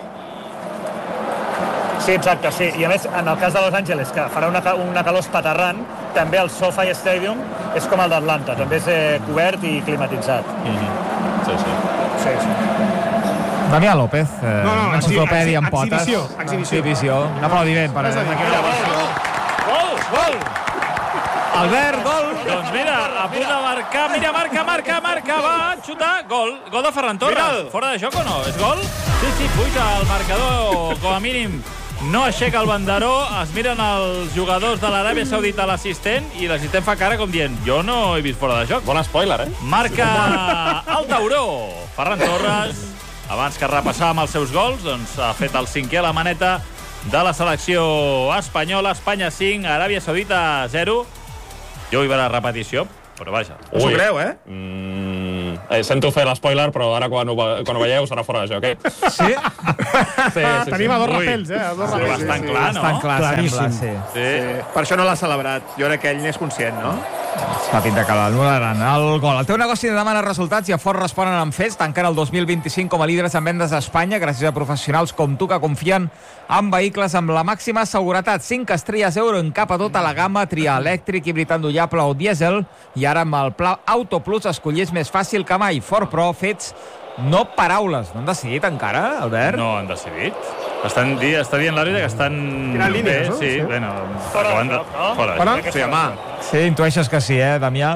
[SPEAKER 7] Sí, exacte, sí. I a més, en el cas de Los Angeles, que farà una, ca- una calor espaterrant, també el SoFi Stadium és com el d'Atlanta, també és eh, cobert i climatitzat.
[SPEAKER 6] Sí, sí.
[SPEAKER 7] Sí, sí.
[SPEAKER 1] Damià López, eh,
[SPEAKER 2] No, no,
[SPEAKER 1] una enciclopèdia en
[SPEAKER 2] exhi-
[SPEAKER 1] potes.
[SPEAKER 2] exhibició, exhibició.
[SPEAKER 1] Exhibició. Un aplaudiment per
[SPEAKER 2] Res a dir.
[SPEAKER 3] Gol, gol!
[SPEAKER 1] Albert, gol!
[SPEAKER 3] Doncs mira, a punt de marcar, mira, marca, marca, marca, va, xuta, gol, gol de Ferran Torres. Fora de joc o no? És gol? Sí, sí, puja el marcador, com a mínim. No aixeca el banderó, es miren els jugadors de l'Aràbia Saudita a l'assistent i l'assistent fa cara com dient jo no he vist fora de joc.
[SPEAKER 6] Bon spoiler, eh?
[SPEAKER 3] Marca el tauró. Ferran Torres, abans que repassar amb els seus gols, doncs ha fet el cinquè a la maneta de la selecció espanyola. Espanya cinc, Aràbia Saudita zero. Jo hi va la repetició, però vaja.
[SPEAKER 4] Us ho creu, eh?
[SPEAKER 6] Mm, eh, sento fer l'espoiler, però ara quan ho, quan ho veieu serà fora de joc, eh?
[SPEAKER 1] Sí?
[SPEAKER 6] Sí, sí, sí.
[SPEAKER 2] Tenim a dos
[SPEAKER 3] Ui.
[SPEAKER 2] rapels, eh? A dos
[SPEAKER 3] Sí,
[SPEAKER 2] rapels.
[SPEAKER 3] bastant clar, no?
[SPEAKER 1] Bastant clar,
[SPEAKER 5] Claríssim.
[SPEAKER 1] sembla, sí.
[SPEAKER 3] Sí.
[SPEAKER 4] Eh, per això no l'ha celebrat. Jo crec que ell n'és conscient, no?
[SPEAKER 1] Fa pinta que l'anul·laran. El gol. El teu negoci de demana resultats i a Ford responen amb fets. Tanquen el dos mil vint-i-cinc com a líders en vendes a Espanya gràcies a professionals com tu que confien en vehicles amb la màxima seguretat. cinc estrelles euro en cap a tota la gamma, triar elèctric, híbrid endollable o dièsel. I ara amb el pla Auto Plus escollir és més fàcil que mai. Ford Pro, fets, no paraules. No han decidit encara, Albert?
[SPEAKER 3] No han decidit. Estan di està dient l'àrbitre que estan
[SPEAKER 2] Tirant línies,
[SPEAKER 3] bé,
[SPEAKER 2] no?
[SPEAKER 3] sí,
[SPEAKER 2] Sí.
[SPEAKER 3] bueno,
[SPEAKER 7] Fora
[SPEAKER 3] acabant
[SPEAKER 7] de
[SPEAKER 3] de...
[SPEAKER 7] joc, no?
[SPEAKER 3] Fora de
[SPEAKER 2] Fora?
[SPEAKER 3] joc.
[SPEAKER 4] Sí, home.
[SPEAKER 1] Sí, intueixes que sí, eh, Damià?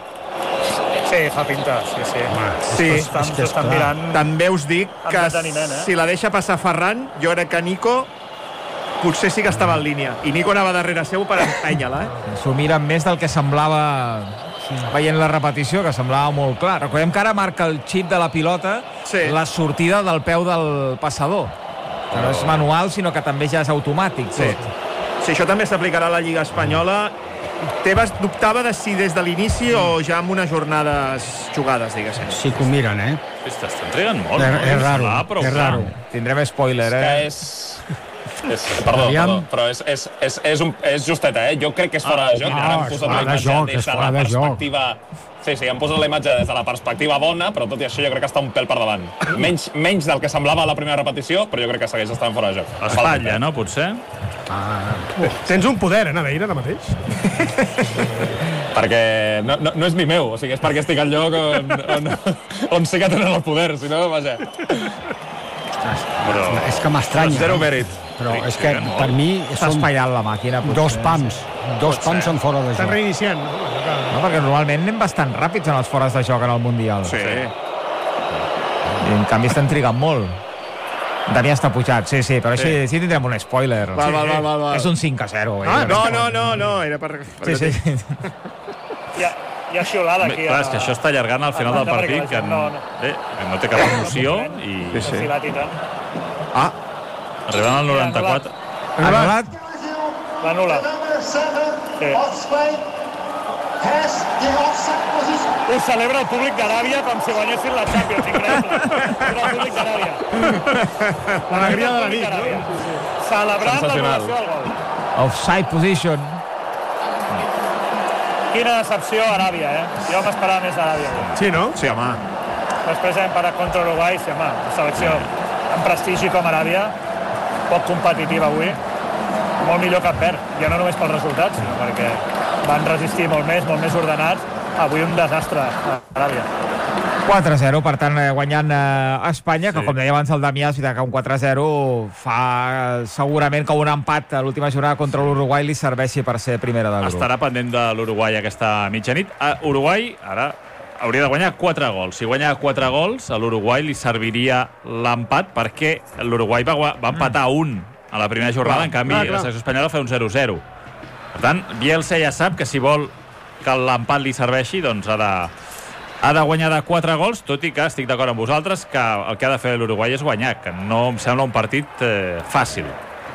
[SPEAKER 7] Sí, fa pinta, sí, sí.
[SPEAKER 4] Sí.
[SPEAKER 7] Estan,
[SPEAKER 5] és que és
[SPEAKER 7] estan
[SPEAKER 5] clar.
[SPEAKER 7] mirant...
[SPEAKER 4] També us dic que
[SPEAKER 7] Amb deteniment, eh?
[SPEAKER 4] si la deixa passar Ferran, jo crec que Nico potser sí que estava en línia. I Nico anava darrere seu per empènyer-la, eh?
[SPEAKER 1] S'ho miren més del que semblava veient la repetició, que semblava molt clar. Recordem que ara marca el xip de la pilota
[SPEAKER 4] Sí.
[SPEAKER 1] la sortida del peu del passador. Que no és manual, sinó que també ja és automàtic.
[SPEAKER 4] Sí.
[SPEAKER 1] Tot.
[SPEAKER 4] Sí, això també s'aplicarà a la Lliga Espanyola. Tebas dubtava de si des de l'inici o ja amb unes jornades jugades, diguéssim.
[SPEAKER 5] Sí que ho miren, eh?
[SPEAKER 3] Hosti, estan trigant molt.
[SPEAKER 5] És-
[SPEAKER 3] no?
[SPEAKER 5] és raro,
[SPEAKER 3] Ah, però
[SPEAKER 5] és
[SPEAKER 3] clar.
[SPEAKER 5] raro.
[SPEAKER 1] Tindrem spoiler,
[SPEAKER 6] Que
[SPEAKER 1] eh?
[SPEAKER 6] és... és perdó,
[SPEAKER 5] Aviam.
[SPEAKER 6] perdó, però és, és, és, és, un, és justeta, eh? Jo crec que és fora de joc.
[SPEAKER 5] Ah,
[SPEAKER 6] Ara hem
[SPEAKER 5] és
[SPEAKER 6] posat
[SPEAKER 5] fora
[SPEAKER 6] la
[SPEAKER 5] de
[SPEAKER 6] imatge
[SPEAKER 5] joc,
[SPEAKER 6] des
[SPEAKER 5] és
[SPEAKER 6] de
[SPEAKER 5] fora
[SPEAKER 6] la
[SPEAKER 5] de joc.
[SPEAKER 6] perspectiva... Sí, sí, hem posat la imatge des de la perspectiva bona, però tot i això jo crec que està un pèl per davant. Menys, menys del que semblava a la primera repetició, però jo crec que segueix estant fora de joc.
[SPEAKER 3] Espatlla, no, potser?
[SPEAKER 2] Tens un poder, eh, Nadeira, ara mateix?
[SPEAKER 6] Perquè no, no, no és ni meu, o sigui, és perquè estic al lloc on, on, on sé que tenen el poder, si no, vaja.
[SPEAKER 3] Però...
[SPEAKER 5] És que m'estranya.
[SPEAKER 6] Zero mèrit.
[SPEAKER 5] Però és que per mi
[SPEAKER 1] Està
[SPEAKER 5] són
[SPEAKER 1] espaiant la màquina. potser.
[SPEAKER 5] dos pams. Dos pams en fora de
[SPEAKER 2] Estan
[SPEAKER 5] joc.
[SPEAKER 2] reiniciant. No?
[SPEAKER 1] No, perquè normalment anem bastant ràpids en els fores de joc en el Mundial.
[SPEAKER 4] Sí.
[SPEAKER 1] I en canvi estan trigant molt. Damià està pujat, sí, sí, però així sí tindrem un spoiler.
[SPEAKER 4] Val, val, val, val, val.
[SPEAKER 1] És un cinc a zero. Eh?
[SPEAKER 4] Ah, no, no, no, no, era per...
[SPEAKER 1] Sí, sí.
[SPEAKER 7] Hi ha, hi ha xiulada aquí.
[SPEAKER 3] Clar, és que això està allargant al final del
[SPEAKER 7] Perquè la
[SPEAKER 3] partit, que
[SPEAKER 7] gent no- no.
[SPEAKER 3] eh, que no té cap emoció i
[SPEAKER 4] Sí, sí.
[SPEAKER 7] Filat i tant.
[SPEAKER 4] Ah,
[SPEAKER 3] arribant al noranta-quatre...
[SPEAKER 1] Anul·lat.
[SPEAKER 7] L'anul·la. Sí. Ho celebra el públic d'Aràbia com si guanyessin la Champions, increïble. És el públic d'Aràbia.
[SPEAKER 2] L'alegria de la nit,
[SPEAKER 7] d'Aràbia.
[SPEAKER 2] no?
[SPEAKER 7] Celebrant
[SPEAKER 6] Sensacional.
[SPEAKER 7] l'anul·lació del gol.
[SPEAKER 1] Offside position.
[SPEAKER 7] Quina decepció Aràbia, eh? Jo m'esperava més d'Aràbia.
[SPEAKER 2] Sí, no?
[SPEAKER 4] sí, home.
[SPEAKER 7] Després hem parat contra Uruguai, sí, home, una selecció amb prestigi com Aràbia, poc competitiva avui, molt millor que Verd, ja no només pels resultats, sinó perquè van resistir molt més, molt més ordenats. Avui un desastre a Aràbia.
[SPEAKER 1] quatre a zero, per tant, eh, guanyant eh, Espanya, que
[SPEAKER 3] Sí.
[SPEAKER 1] com deia abans el Damià, és veritat que un quatre a zero fa eh, segurament que un empat a l'última jornada contra l'Uruguai li serveixi per ser primera de grup.
[SPEAKER 3] Estarà pendent de l'Uruguai aquesta mitjanit. A Uruguai, ara, hauria de guanyar quatre gols. Si guanya quatre gols, a l'Uruguai li serviria l'empat perquè l'Uruguai va, gua- va empatar un a la primera jornada,
[SPEAKER 2] Clar,
[SPEAKER 3] en canvi
[SPEAKER 2] clar, clar.
[SPEAKER 3] la selecció espanyola fa un zero a zero. Per tant, Bielsa ja sap que si vol que l'empat li serveixi, doncs ha de, ha de guanyar de quatre gols, tot i que estic d'acord amb vosaltres que el que ha de fer l'Uruguai és guanyar, que no em sembla un partit eh, fàcil.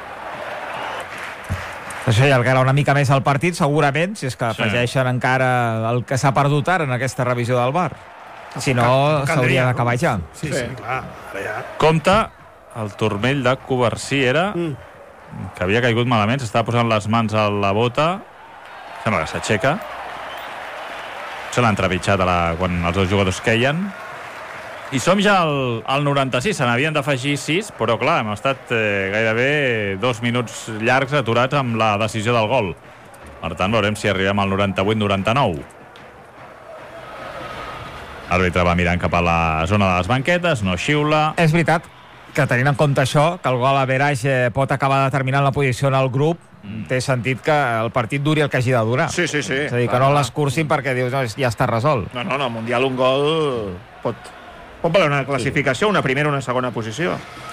[SPEAKER 1] Això ja allargarà una mica més el partit, segurament, si és que
[SPEAKER 3] Sí.
[SPEAKER 1] afegeixen encara el que s'ha perdut ara en aquesta revisió del V A R. Si no,
[SPEAKER 2] Caldria,
[SPEAKER 1] s'hauria
[SPEAKER 2] no?
[SPEAKER 1] d'acabar ja.
[SPEAKER 2] Sí, sí, clar. Ara ja.
[SPEAKER 3] Compte, el turmell de Covarsí era
[SPEAKER 2] Mm.
[SPEAKER 3] que havia caigut malament, s'estava posant les mans a la bota, sembla que s'aixeca, se l'ha entrevitjat a la, quan els dos jugadors queien, i som ja al, al noranta-sis, se n'havien d'afegir sis, però clar, hem estat eh, gairebé dos minuts llargs aturats amb la decisió del gol. Per tant, veurem si arribem al noranta-vuit noranta-nou. L'àrbitre va mirant cap a la zona de les banquetes, no xiula.
[SPEAKER 1] És veritat que tenint en compte això, que el gol a Verage pot acabar determinant la posició en el grup, mm. té sentit que el partit duri el que hagi de durar.
[SPEAKER 4] Sí, sí, sí.
[SPEAKER 1] És a dir, que no l'escurcin perquè dius, no, ja està resolt.
[SPEAKER 4] No, no, no, al Mundial un gol pot, pot valer una classificació, una primera o una segona posició.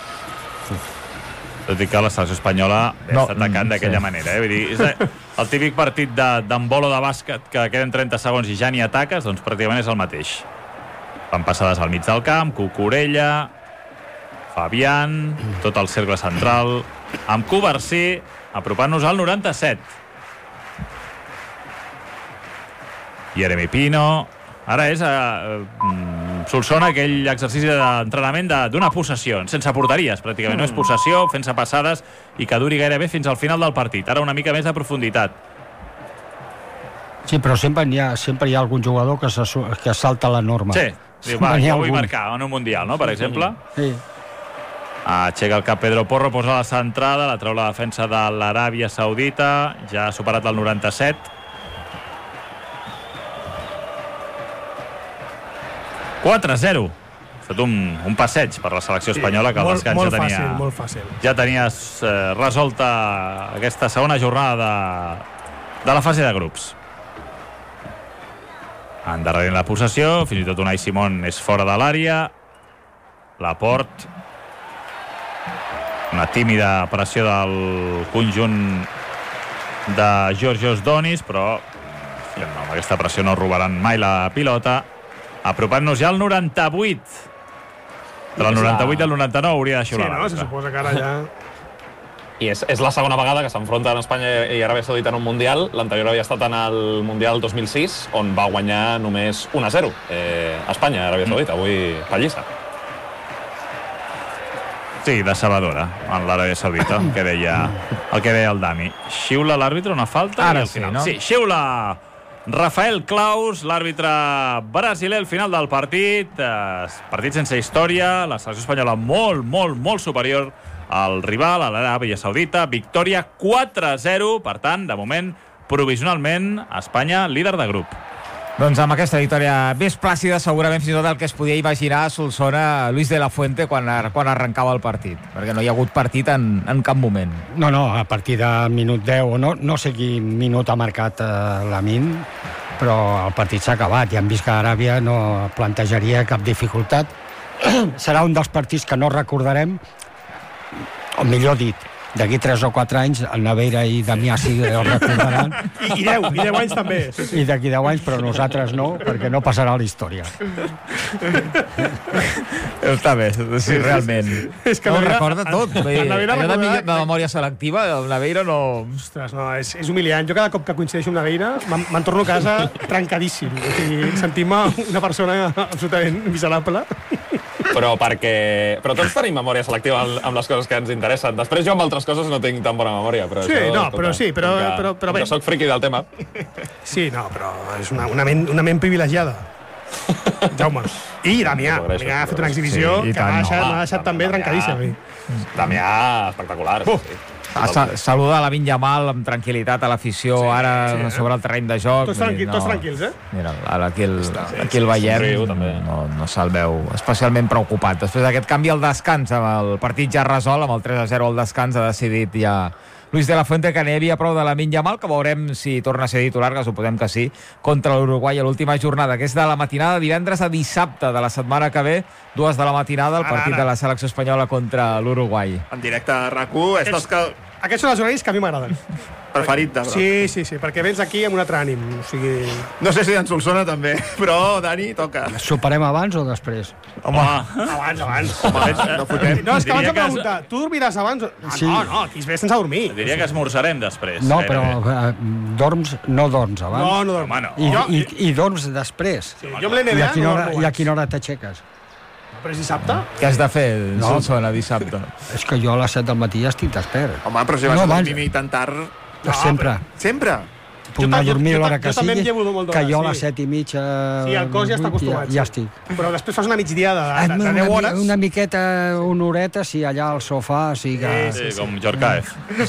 [SPEAKER 3] Tot i que la selecció espanyola no, està atacant d'aquella sí. manera. Eh? Vull dir, és el típic partit d'handbol o de bàsquet que queden trenta segons i ja ni ataques, doncs pràcticament és el mateix. Van passades al mig del camp, Cucurella, Fabián, tot el cercle central, amb Covarsí, apropant-nos al noranta-set. Jeremy Pino. Ara és a Solsona aquell exercici d'entrenament d'una possessió, sense porteries, pràcticament. No és possessió, fent-se passades i que duri gairebé fins al final del partit. Ara una mica més de profunditat.
[SPEAKER 5] Sí, però sempre hi ha, sempre hi ha algun jugador que, se, que salta la norma.
[SPEAKER 3] Sí, diu, va, jo vull marcar en un Mundial, no?, per exemple.
[SPEAKER 5] Sí.
[SPEAKER 3] Aixeca el cap Pedro Porro, posa la centrada, la treu la defensa de l'Aràbia Saudita, ja ha superat el noranta-set. quatre a zero. Ha estat un, un passeig per la selecció espanyola, que al descans ja tenia,
[SPEAKER 2] fàcil, molt fàcil.
[SPEAKER 3] ja tenies eh, resolta aquesta segona jornada de, de la fase de grups. Endarrerint la possessió, fins i tot Unai Simón és fora de l'àrea. Laporte, una tímida pressió del conjunt de Georgios Donis, però amb aquesta pressió no robaran mai la pilota. Apropant-nos ja al noranta-vuit. Del noranta-vuit al noranta-nou hauria de xiular.
[SPEAKER 2] Sí, no? Se suposa que ara ja...
[SPEAKER 6] I és, és la segona vegada que s'enfronten Espanya i Aràbia Saudita en un Mundial. L'anterior havia estat en el Mundial dos mil sis, on va guanyar només un a zero. Eh, Espanya, Aràbia Saudita, avui pallissa.
[SPEAKER 3] Sí, decebedora, en l'Aràbia Saudita, el que deia el, que deia el Dani. Xiula l'àrbitre una falta?
[SPEAKER 1] Ara
[SPEAKER 3] i al final,
[SPEAKER 1] sí, no?
[SPEAKER 3] Sí, xiula Rafael Claus, l'àrbitre brasiler, al final del partit. Eh, partit sense història, la selecció espanyola molt, molt, molt superior al rival, a l'Aràbia Saudita. Victòria quatre a zero, per tant, de moment, provisionalment, Espanya líder de grup.
[SPEAKER 1] Doncs amb aquesta victòria més plàcida, segurament fins i tot el que es podia imaginar a Solsona Luis de la Fuente quan, quan arrencava el partit, perquè no hi ha hagut partit en, en cap moment.
[SPEAKER 5] No, no, a partir de minut deu, no, no sé quin minut ha marcat eh, Lamin, però el partit s'ha acabat i hem vist que Aràbia no plantejaria cap dificultat. Serà un dels partits que no recordarem, o millor dit, d'aquí tres o quatre anys, el Naveira i Damià sí que el recordaran.
[SPEAKER 2] I, i deu, i deu anys també. Sí, sí.
[SPEAKER 5] I d'aquí deu anys, però nosaltres no, perquè no passarà a la història.
[SPEAKER 1] Està bé, sí, realment.
[SPEAKER 2] És que
[SPEAKER 1] no ho
[SPEAKER 2] Naveira,
[SPEAKER 1] recorda tot.
[SPEAKER 2] El, el Naveira
[SPEAKER 1] allò de,
[SPEAKER 2] recordarà...
[SPEAKER 1] de memòria selectiva, el Naveira no...
[SPEAKER 2] Ostres, no, és, és humiliant. Jo cada cop que coincideixo amb Naveira me'n torno a casa trencadíssim. O sigui, sentim-me una persona absolutament miserable.
[SPEAKER 6] Però perquè... Però tots tenim memòria selectiva amb les coses que ens interessen. Després jo amb altres coses no tinc tan bona memòria. Però
[SPEAKER 2] sí,
[SPEAKER 6] això,
[SPEAKER 2] no,
[SPEAKER 6] escolta,
[SPEAKER 2] però sí, però,
[SPEAKER 6] que,
[SPEAKER 2] però, però bé.
[SPEAKER 6] Que soc friqui del tema.
[SPEAKER 2] Sí, no, però és una, una, ment, una ment privilegiada. Jaume. I Damià. Damià ha fet una exhibició sí, que m'ha deixat, no, deixat també trencadíssim.
[SPEAKER 6] Damià, espectacular. Uh. Sí.
[SPEAKER 1] Sa Saluda la Lamine Yamal amb tranquil·litat a l'afició, sí, ara sí, sobre el terreny de joc.
[SPEAKER 2] Tots, tranquil, no, tots tranquils, eh?
[SPEAKER 1] Mira, ara aquí el, aquí el veiem,
[SPEAKER 6] riu,
[SPEAKER 1] no, no se'l veu especialment preocupat. Després d'aquest canvi al descans, amb el partit ja resolt, amb el tres a zero al descans, ha decidit ja Luis de la Fuente que n'hi havia prou de la Lamine Yamal, que veurem si torna a ser titular, que suposem que sí, contra l'Uruguai a l'última jornada, que és de la matinada divendres a dissabte de la setmana que ve, dues de la matinada, el partit ara, ara. de la selecció espanyola contra l'Uruguai.
[SPEAKER 4] En directe a RAC u, estos que...
[SPEAKER 2] Aquests són els horaris que a mi m'agraden.
[SPEAKER 4] Preferit de Broc.
[SPEAKER 2] Sí, sí, sí, perquè vens aquí amb un altre ànim. O sigui...
[SPEAKER 4] No sé si en Solsona també, però, Dani, toca.
[SPEAKER 5] Soparem abans o després?
[SPEAKER 1] Home,
[SPEAKER 2] abans, abans.
[SPEAKER 4] Home, no fotem.
[SPEAKER 2] No, és que abans em pregunta, tu dormiràs abans? Ah,
[SPEAKER 5] sí.
[SPEAKER 2] No, no, aquí es ve sense dormir.
[SPEAKER 3] Diria que esmorzarem després.
[SPEAKER 5] No, però eh, dorms, no dorms abans.
[SPEAKER 2] No, no dorms.
[SPEAKER 3] Home, no.
[SPEAKER 5] I,
[SPEAKER 2] jo...
[SPEAKER 5] i, I dorms després.
[SPEAKER 2] Sí, jo amb l'N B A
[SPEAKER 5] I a quina
[SPEAKER 2] no
[SPEAKER 5] hora,
[SPEAKER 2] dormo
[SPEAKER 5] i a
[SPEAKER 2] abans.
[SPEAKER 5] quina hora t'aixeques?
[SPEAKER 2] Però és dissabte?
[SPEAKER 1] què has de fer,
[SPEAKER 5] No.
[SPEAKER 1] Solsona, dissabte?
[SPEAKER 5] És que jo a les set del matí ja estic despert.
[SPEAKER 4] Home, però si vas
[SPEAKER 5] No,
[SPEAKER 4] a
[SPEAKER 5] abans.
[SPEAKER 4] dormir tan tard...
[SPEAKER 2] No,
[SPEAKER 5] Sempre.
[SPEAKER 4] Sempre?
[SPEAKER 5] puc anar a dormir l'hora que
[SPEAKER 2] jo també em
[SPEAKER 5] sigui,
[SPEAKER 2] llevo molt d'hora,
[SPEAKER 5] que jo a
[SPEAKER 2] sí.
[SPEAKER 5] les set i mitja...
[SPEAKER 2] Sí, el cos ja està
[SPEAKER 5] vuit,
[SPEAKER 2] acostumat.
[SPEAKER 5] Ja, ja estic.
[SPEAKER 2] Però després fas una migdiada de, de, de
[SPEAKER 5] una,
[SPEAKER 2] deu hores.
[SPEAKER 5] Una miqueta, una horeta, sí, allà al sofà, sí que...
[SPEAKER 3] Sí, sí, com Jorkaev.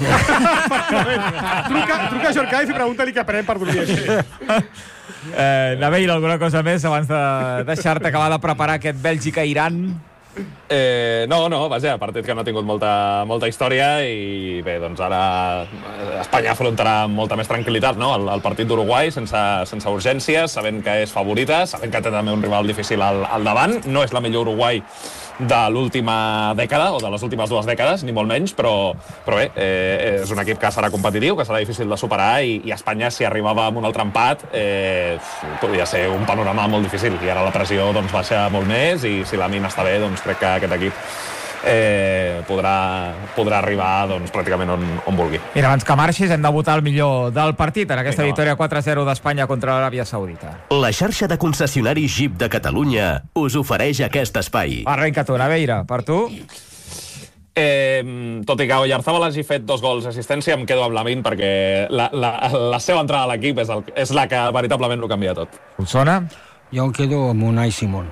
[SPEAKER 2] truca, truca a Jorkaev i pregunta-li què pren per dormir així.
[SPEAKER 1] Eh, Naveira, alguna cosa més abans de deixar-te acabar de preparar aquest Bèlgica-Iran?
[SPEAKER 6] Eh, no, no, vaja, partit que no ha tingut molta, molta història i bé, doncs ara Espanya afrontarà amb molta més tranquil·litat, no? el, el partit d'Uruguai sense, sense urgències, sabent que és favorita, sabent que té també un rival difícil al, al davant. No és la millor Uruguai de l'última dècada o de les últimes dues dècades, ni molt menys, però, però bé, eh, és un equip que serà competitiu, que serà difícil de superar i, i Espanya, si arribava amb un altre empat, eh, podria ser un panorama molt difícil i ara la pressió doncs, baixa molt més i si la mina està bé, doncs crec que aquest equip eh, podrà, podrà arribar doncs, pràcticament on, on vulgui.
[SPEAKER 1] Mira, abans que marxis hem de votar el millor del partit en aquesta
[SPEAKER 6] Vinga,
[SPEAKER 1] victòria quatre a zero d'Espanya contra l'Aràbia Saudita.
[SPEAKER 8] La xarxa de concessionaris Jeep de Catalunya us ofereix aquest espai.
[SPEAKER 1] Arrenca tu, Naveira, per tu.
[SPEAKER 6] Eh, tot i que Oyarzabal hagi fet dos gols d'assistència, em quedo amb Lamin perquè la, la, la seva entrada a l'equip és, el, és la que veritablement ho canvia tot.
[SPEAKER 1] Solsona?
[SPEAKER 5] Jo em quedo amb Unai Simón.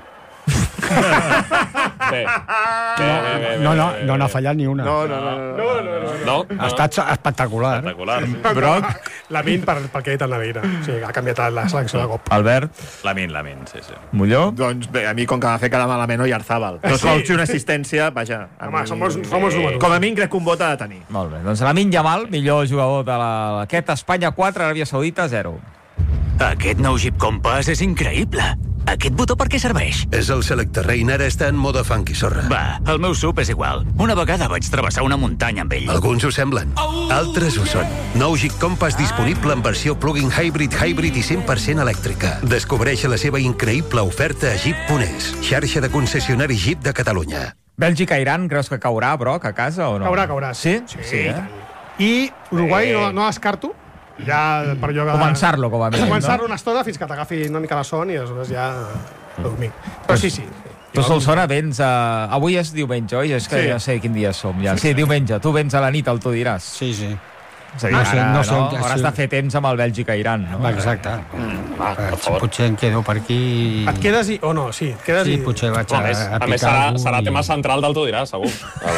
[SPEAKER 6] Bé, bé, bé, bé,
[SPEAKER 5] No, no,
[SPEAKER 6] bé,
[SPEAKER 5] no n'ha
[SPEAKER 6] bé.
[SPEAKER 5] fallat ni una.
[SPEAKER 4] No, no, no. no, no, no.
[SPEAKER 6] No?
[SPEAKER 5] Ha estat espectacular.
[SPEAKER 3] Espectacular. Sí.
[SPEAKER 2] Broc. Lamin per, pel que ha dit el Naveira. O sigui, ha canviat la selecció de cop.
[SPEAKER 1] Albert?
[SPEAKER 3] Lamin, Lamin, sí, sí.
[SPEAKER 1] Molló?
[SPEAKER 4] Doncs bé, a mi com que m'ha fet quedar malament Oyarzabal. Dos
[SPEAKER 2] Sí.
[SPEAKER 4] gols i una assistència, vaja. a
[SPEAKER 2] Home,
[SPEAKER 4] mi-
[SPEAKER 2] somos, somos números.
[SPEAKER 4] Com a mi crec que un vot ha de tenir.
[SPEAKER 1] Molt bé. Doncs Lamine Yamal, millor jugador de la... aquest Espanya quatre, Aràbia Saudita zero.
[SPEAKER 9] Aquest nou Jeep Compass és increïble. Aquest botó per què serveix?
[SPEAKER 10] És el Selecte Rain, ara està en mode funky, sorra.
[SPEAKER 9] Va, el meu sub és igual. Una vegada vaig travessar una muntanya amb ell.
[SPEAKER 10] Alguns ho semblen, altres ho són. Nou Jeep Compass disponible en versió plug-in hybrid, hybrid i cent per cent elèctrica. Descobreix la seva increïble oferta a Jeep punt es, xarxa de concessionaris Jeep de Catalunya.
[SPEAKER 1] Bèlgica-Iran, creus que caurà, Broc, a casa o no?
[SPEAKER 2] Caurà, caurà.
[SPEAKER 1] Sí?
[SPEAKER 2] Sí,
[SPEAKER 1] sí
[SPEAKER 2] i
[SPEAKER 1] eh?
[SPEAKER 2] tant. I Uruguai no, no descarto. Ja per allò que...
[SPEAKER 1] Començar-lo, com a mínim,
[SPEAKER 2] Començar-lo
[SPEAKER 1] no?
[SPEAKER 2] una estona fins que t'agafi una mica la son i aleshores ja dormir. Però sí, sí.
[SPEAKER 1] Tu, Solsona, vens a... Avui és diumenge, oi? És que
[SPEAKER 2] Sí.
[SPEAKER 1] ja sé quin dia som, ja. Sí, diumenge. Tu vens a la nit, el tu diràs.
[SPEAKER 5] Sí, sí.
[SPEAKER 1] És a dir,
[SPEAKER 5] Ah, sí,
[SPEAKER 1] ara,
[SPEAKER 5] no
[SPEAKER 1] no,
[SPEAKER 5] sé,
[SPEAKER 1] no?
[SPEAKER 5] ja
[SPEAKER 1] Hauràs
[SPEAKER 5] sí.
[SPEAKER 1] de fer temps amb el Bèlgica-Iran, no?
[SPEAKER 5] Va, exacte.
[SPEAKER 6] Va, per
[SPEAKER 5] Eh,
[SPEAKER 6] favor.
[SPEAKER 5] Potser em quedo per aquí... i-
[SPEAKER 2] Et quedes i... O no, sí, et quedes
[SPEAKER 5] Sí,
[SPEAKER 2] i...
[SPEAKER 5] potser vaig
[SPEAKER 6] A
[SPEAKER 5] a,
[SPEAKER 6] més,
[SPEAKER 5] a
[SPEAKER 6] a més
[SPEAKER 5] picar
[SPEAKER 6] serà,
[SPEAKER 5] algú
[SPEAKER 6] serà
[SPEAKER 5] i-
[SPEAKER 6] tema central del Tu diràs, segur.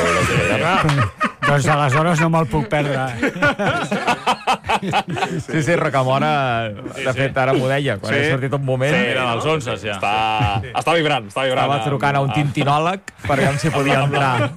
[SPEAKER 5] Doncs aleshores no me'l puc perdre.
[SPEAKER 1] Sí, sí, Rocamora, de fet, ara m'ho deia, quan
[SPEAKER 6] Sí.
[SPEAKER 1] he sortit un moment,
[SPEAKER 3] Sí, eren els onze, ja.
[SPEAKER 6] Està, està vibrant, està vibrant.
[SPEAKER 1] estava trucant a un tintinòleg per veure si podia entrar.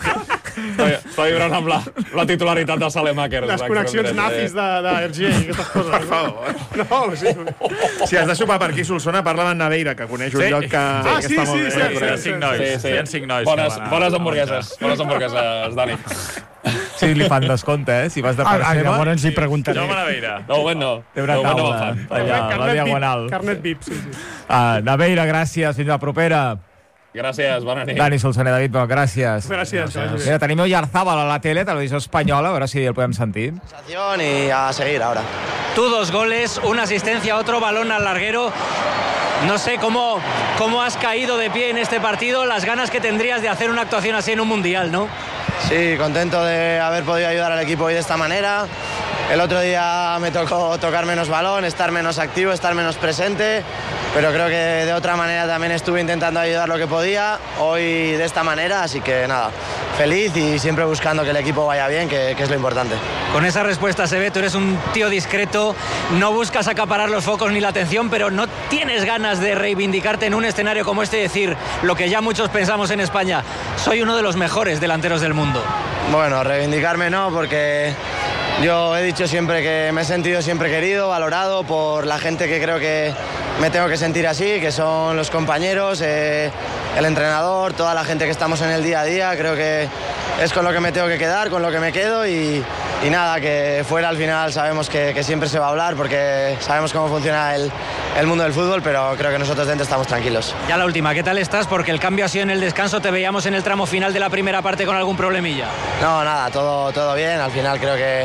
[SPEAKER 6] Està, està vibrant amb la, la titularitat de Salemaker.
[SPEAKER 2] Les connexions nazis de, de R G i aquestes coses. Per
[SPEAKER 4] favor.
[SPEAKER 2] No, sí.
[SPEAKER 4] Si has de sopar per aquí, Solsona, parla amb en Naveira, que coneix un
[SPEAKER 6] Sí.
[SPEAKER 4] lloc que,
[SPEAKER 2] Ah,
[SPEAKER 4] que
[SPEAKER 2] sí,
[SPEAKER 4] està molt
[SPEAKER 2] sí,
[SPEAKER 4] bé.
[SPEAKER 2] sí,
[SPEAKER 3] Hi
[SPEAKER 2] sí.
[SPEAKER 3] ha cinc nois,
[SPEAKER 6] Sí, sí.
[SPEAKER 3] hi ha cinc nois.
[SPEAKER 6] Bones,
[SPEAKER 3] que van a-
[SPEAKER 6] bones
[SPEAKER 3] a
[SPEAKER 6] hamburgueses, bones hamburgueses, Dani.
[SPEAKER 1] Sí, li fan descompte, eh? Si vas de
[SPEAKER 5] Ah,
[SPEAKER 1] part
[SPEAKER 5] ah,
[SPEAKER 1] seva,
[SPEAKER 5] llavors hi preguntaré.
[SPEAKER 3] Jaume Naveira.
[SPEAKER 6] No, bueno, no.
[SPEAKER 1] té una
[SPEAKER 6] No, bueno,
[SPEAKER 1] taula
[SPEAKER 6] me'n fan.
[SPEAKER 1] allà, a la diagonal.
[SPEAKER 2] Carnet V I P, sí, sí.
[SPEAKER 1] Ah, Naveira, gràcies, fins la propera.
[SPEAKER 6] Gràcies, bona nit.
[SPEAKER 1] Dani Solsona i David, bon, gràcies.
[SPEAKER 2] Gràcies. gràcies.
[SPEAKER 1] Mira, tenim Oyarzabal a la tele, televisió espanyola, a veure si el podem sentir.
[SPEAKER 11] Y a seguir ahora.
[SPEAKER 12] Tú dos goles, una asistencia, otro balón al larguero. No sé cómo, cómo has caído de pie en este partido, las ganas que tendrías de hacer una actuación así en un mundial, ¿no?
[SPEAKER 11] Sí, contento de haber podido ayudar al equipo hoy de esta manera. El otro día me tocó tocar menos balón, estar menos activo, estar menos presente, pero creo que de otra manera también estuve intentando ayudar lo que podía, hoy de esta manera, así que nada, feliz y siempre buscando que el equipo vaya bien, que, que es lo importante.
[SPEAKER 12] Con esa respuesta se ve, tú eres un tío discreto, no buscas acaparar los focos ni la atención, pero no tienes ganas de reivindicarte en un escenario como este y decir lo que ya muchos pensamos en España, soy uno de los mejores delanteros del mundo.
[SPEAKER 11] Bueno, reivindicarme no, porque yo he dicho siempre que me he sentido siempre querido, valorado por la gente que creo que me tengo que sentir así, que son los compañeros, eh, el entrenador, toda la gente que estamos en el día a día. Creo que es con lo que me tengo que quedar, con lo que me quedo y, y nada, que fuera al final sabemos que, que siempre se va a hablar porque sabemos cómo funciona el, el mundo del fútbol, pero creo que nosotros dentro estamos tranquilos.
[SPEAKER 12] Ya la última, ¿qué tal estás? Porque el cambio ha sido en el descanso, te veíamos en el tramo final de la primera parte con algún problemilla.
[SPEAKER 11] No, nada, todo, todo bien. Al final creo que,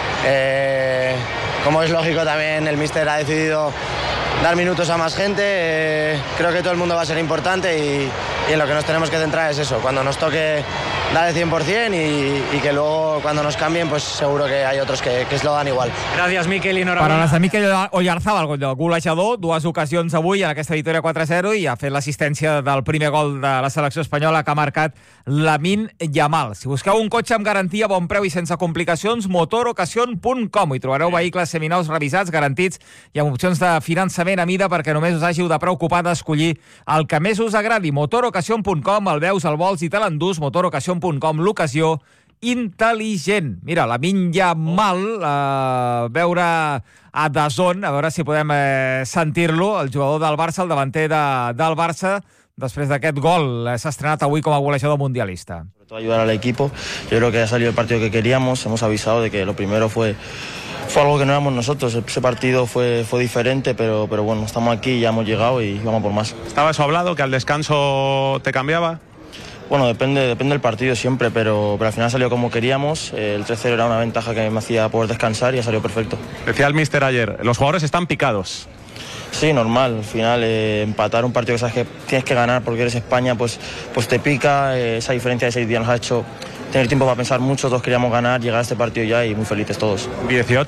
[SPEAKER 11] eh, como es lógico también, el míster ha decidido dar minutos a más gente. Eh, creo que todo el mundo va a ser importante y, y en lo que nos tenemos que centrar es eso. Cuando nos toque dar el cien por cien y, y que luego cuando nos cambien pues seguro que hay otros que, que es lo dan igual.
[SPEAKER 12] Gràcies, Miquel, i enhorabona.
[SPEAKER 1] Per a les de Miquel Oyarzabal, golejador, dues ocasions avui en aquesta victòria quatre a zero i ha fet l'assistència del primer gol de la selecció espanyola que ha marcat Lamine Yamal. Si busqueu un cotxe amb garantia, bon preu i sense complicacions, motor ocasión punt com. Hi trobareu vehicles seminous revisats, garantits i amb opcions de finançament a mida perquè només us hàgiu de preocupar d'escollir el que més us agradi. motor ocasión punt com, el veus, el vols i te l'endús. motor ocasión punt com, l'ocasió intel·ligent. Mira, Lamine Yamal, eh, veure a D A Z N, a veure si podem eh, sentir-lo, el jugador del Barça, el davanter de, del Barça, després d'aquest gol. Eh, s'ha estrenat avui com a golejador mundialista.
[SPEAKER 11] Sobre todo ayudar al equipo. Yo creo que ha salido el partido que queríamos. Hemos avisado de que lo primero fue fue algo que no éramos nosotros. Ese partido fue, fue diferente, pero, pero bueno, estamos aquí, ya hemos llegado y vamos por más.
[SPEAKER 13] ¿Estaba eso hablado, que al descanso te cambiaba?
[SPEAKER 11] Bueno, depende, depende del partido siempre, pero, pero al final salió como queríamos. El tres cero era una ventaja que me hacía poder descansar y ha salido perfecto.
[SPEAKER 13] Decía el míster ayer, los jugadores están picados.
[SPEAKER 11] Sí, normal. Al final, eh, empatar un partido que sabes que tienes que ganar porque eres España, pues, pues te pica. Eh, esa diferencia de seis días nos ha hecho tener tiempo para pensar mucho. Todos queríamos ganar, llegar a este partido ya y muy felices todos.
[SPEAKER 13] dieciocho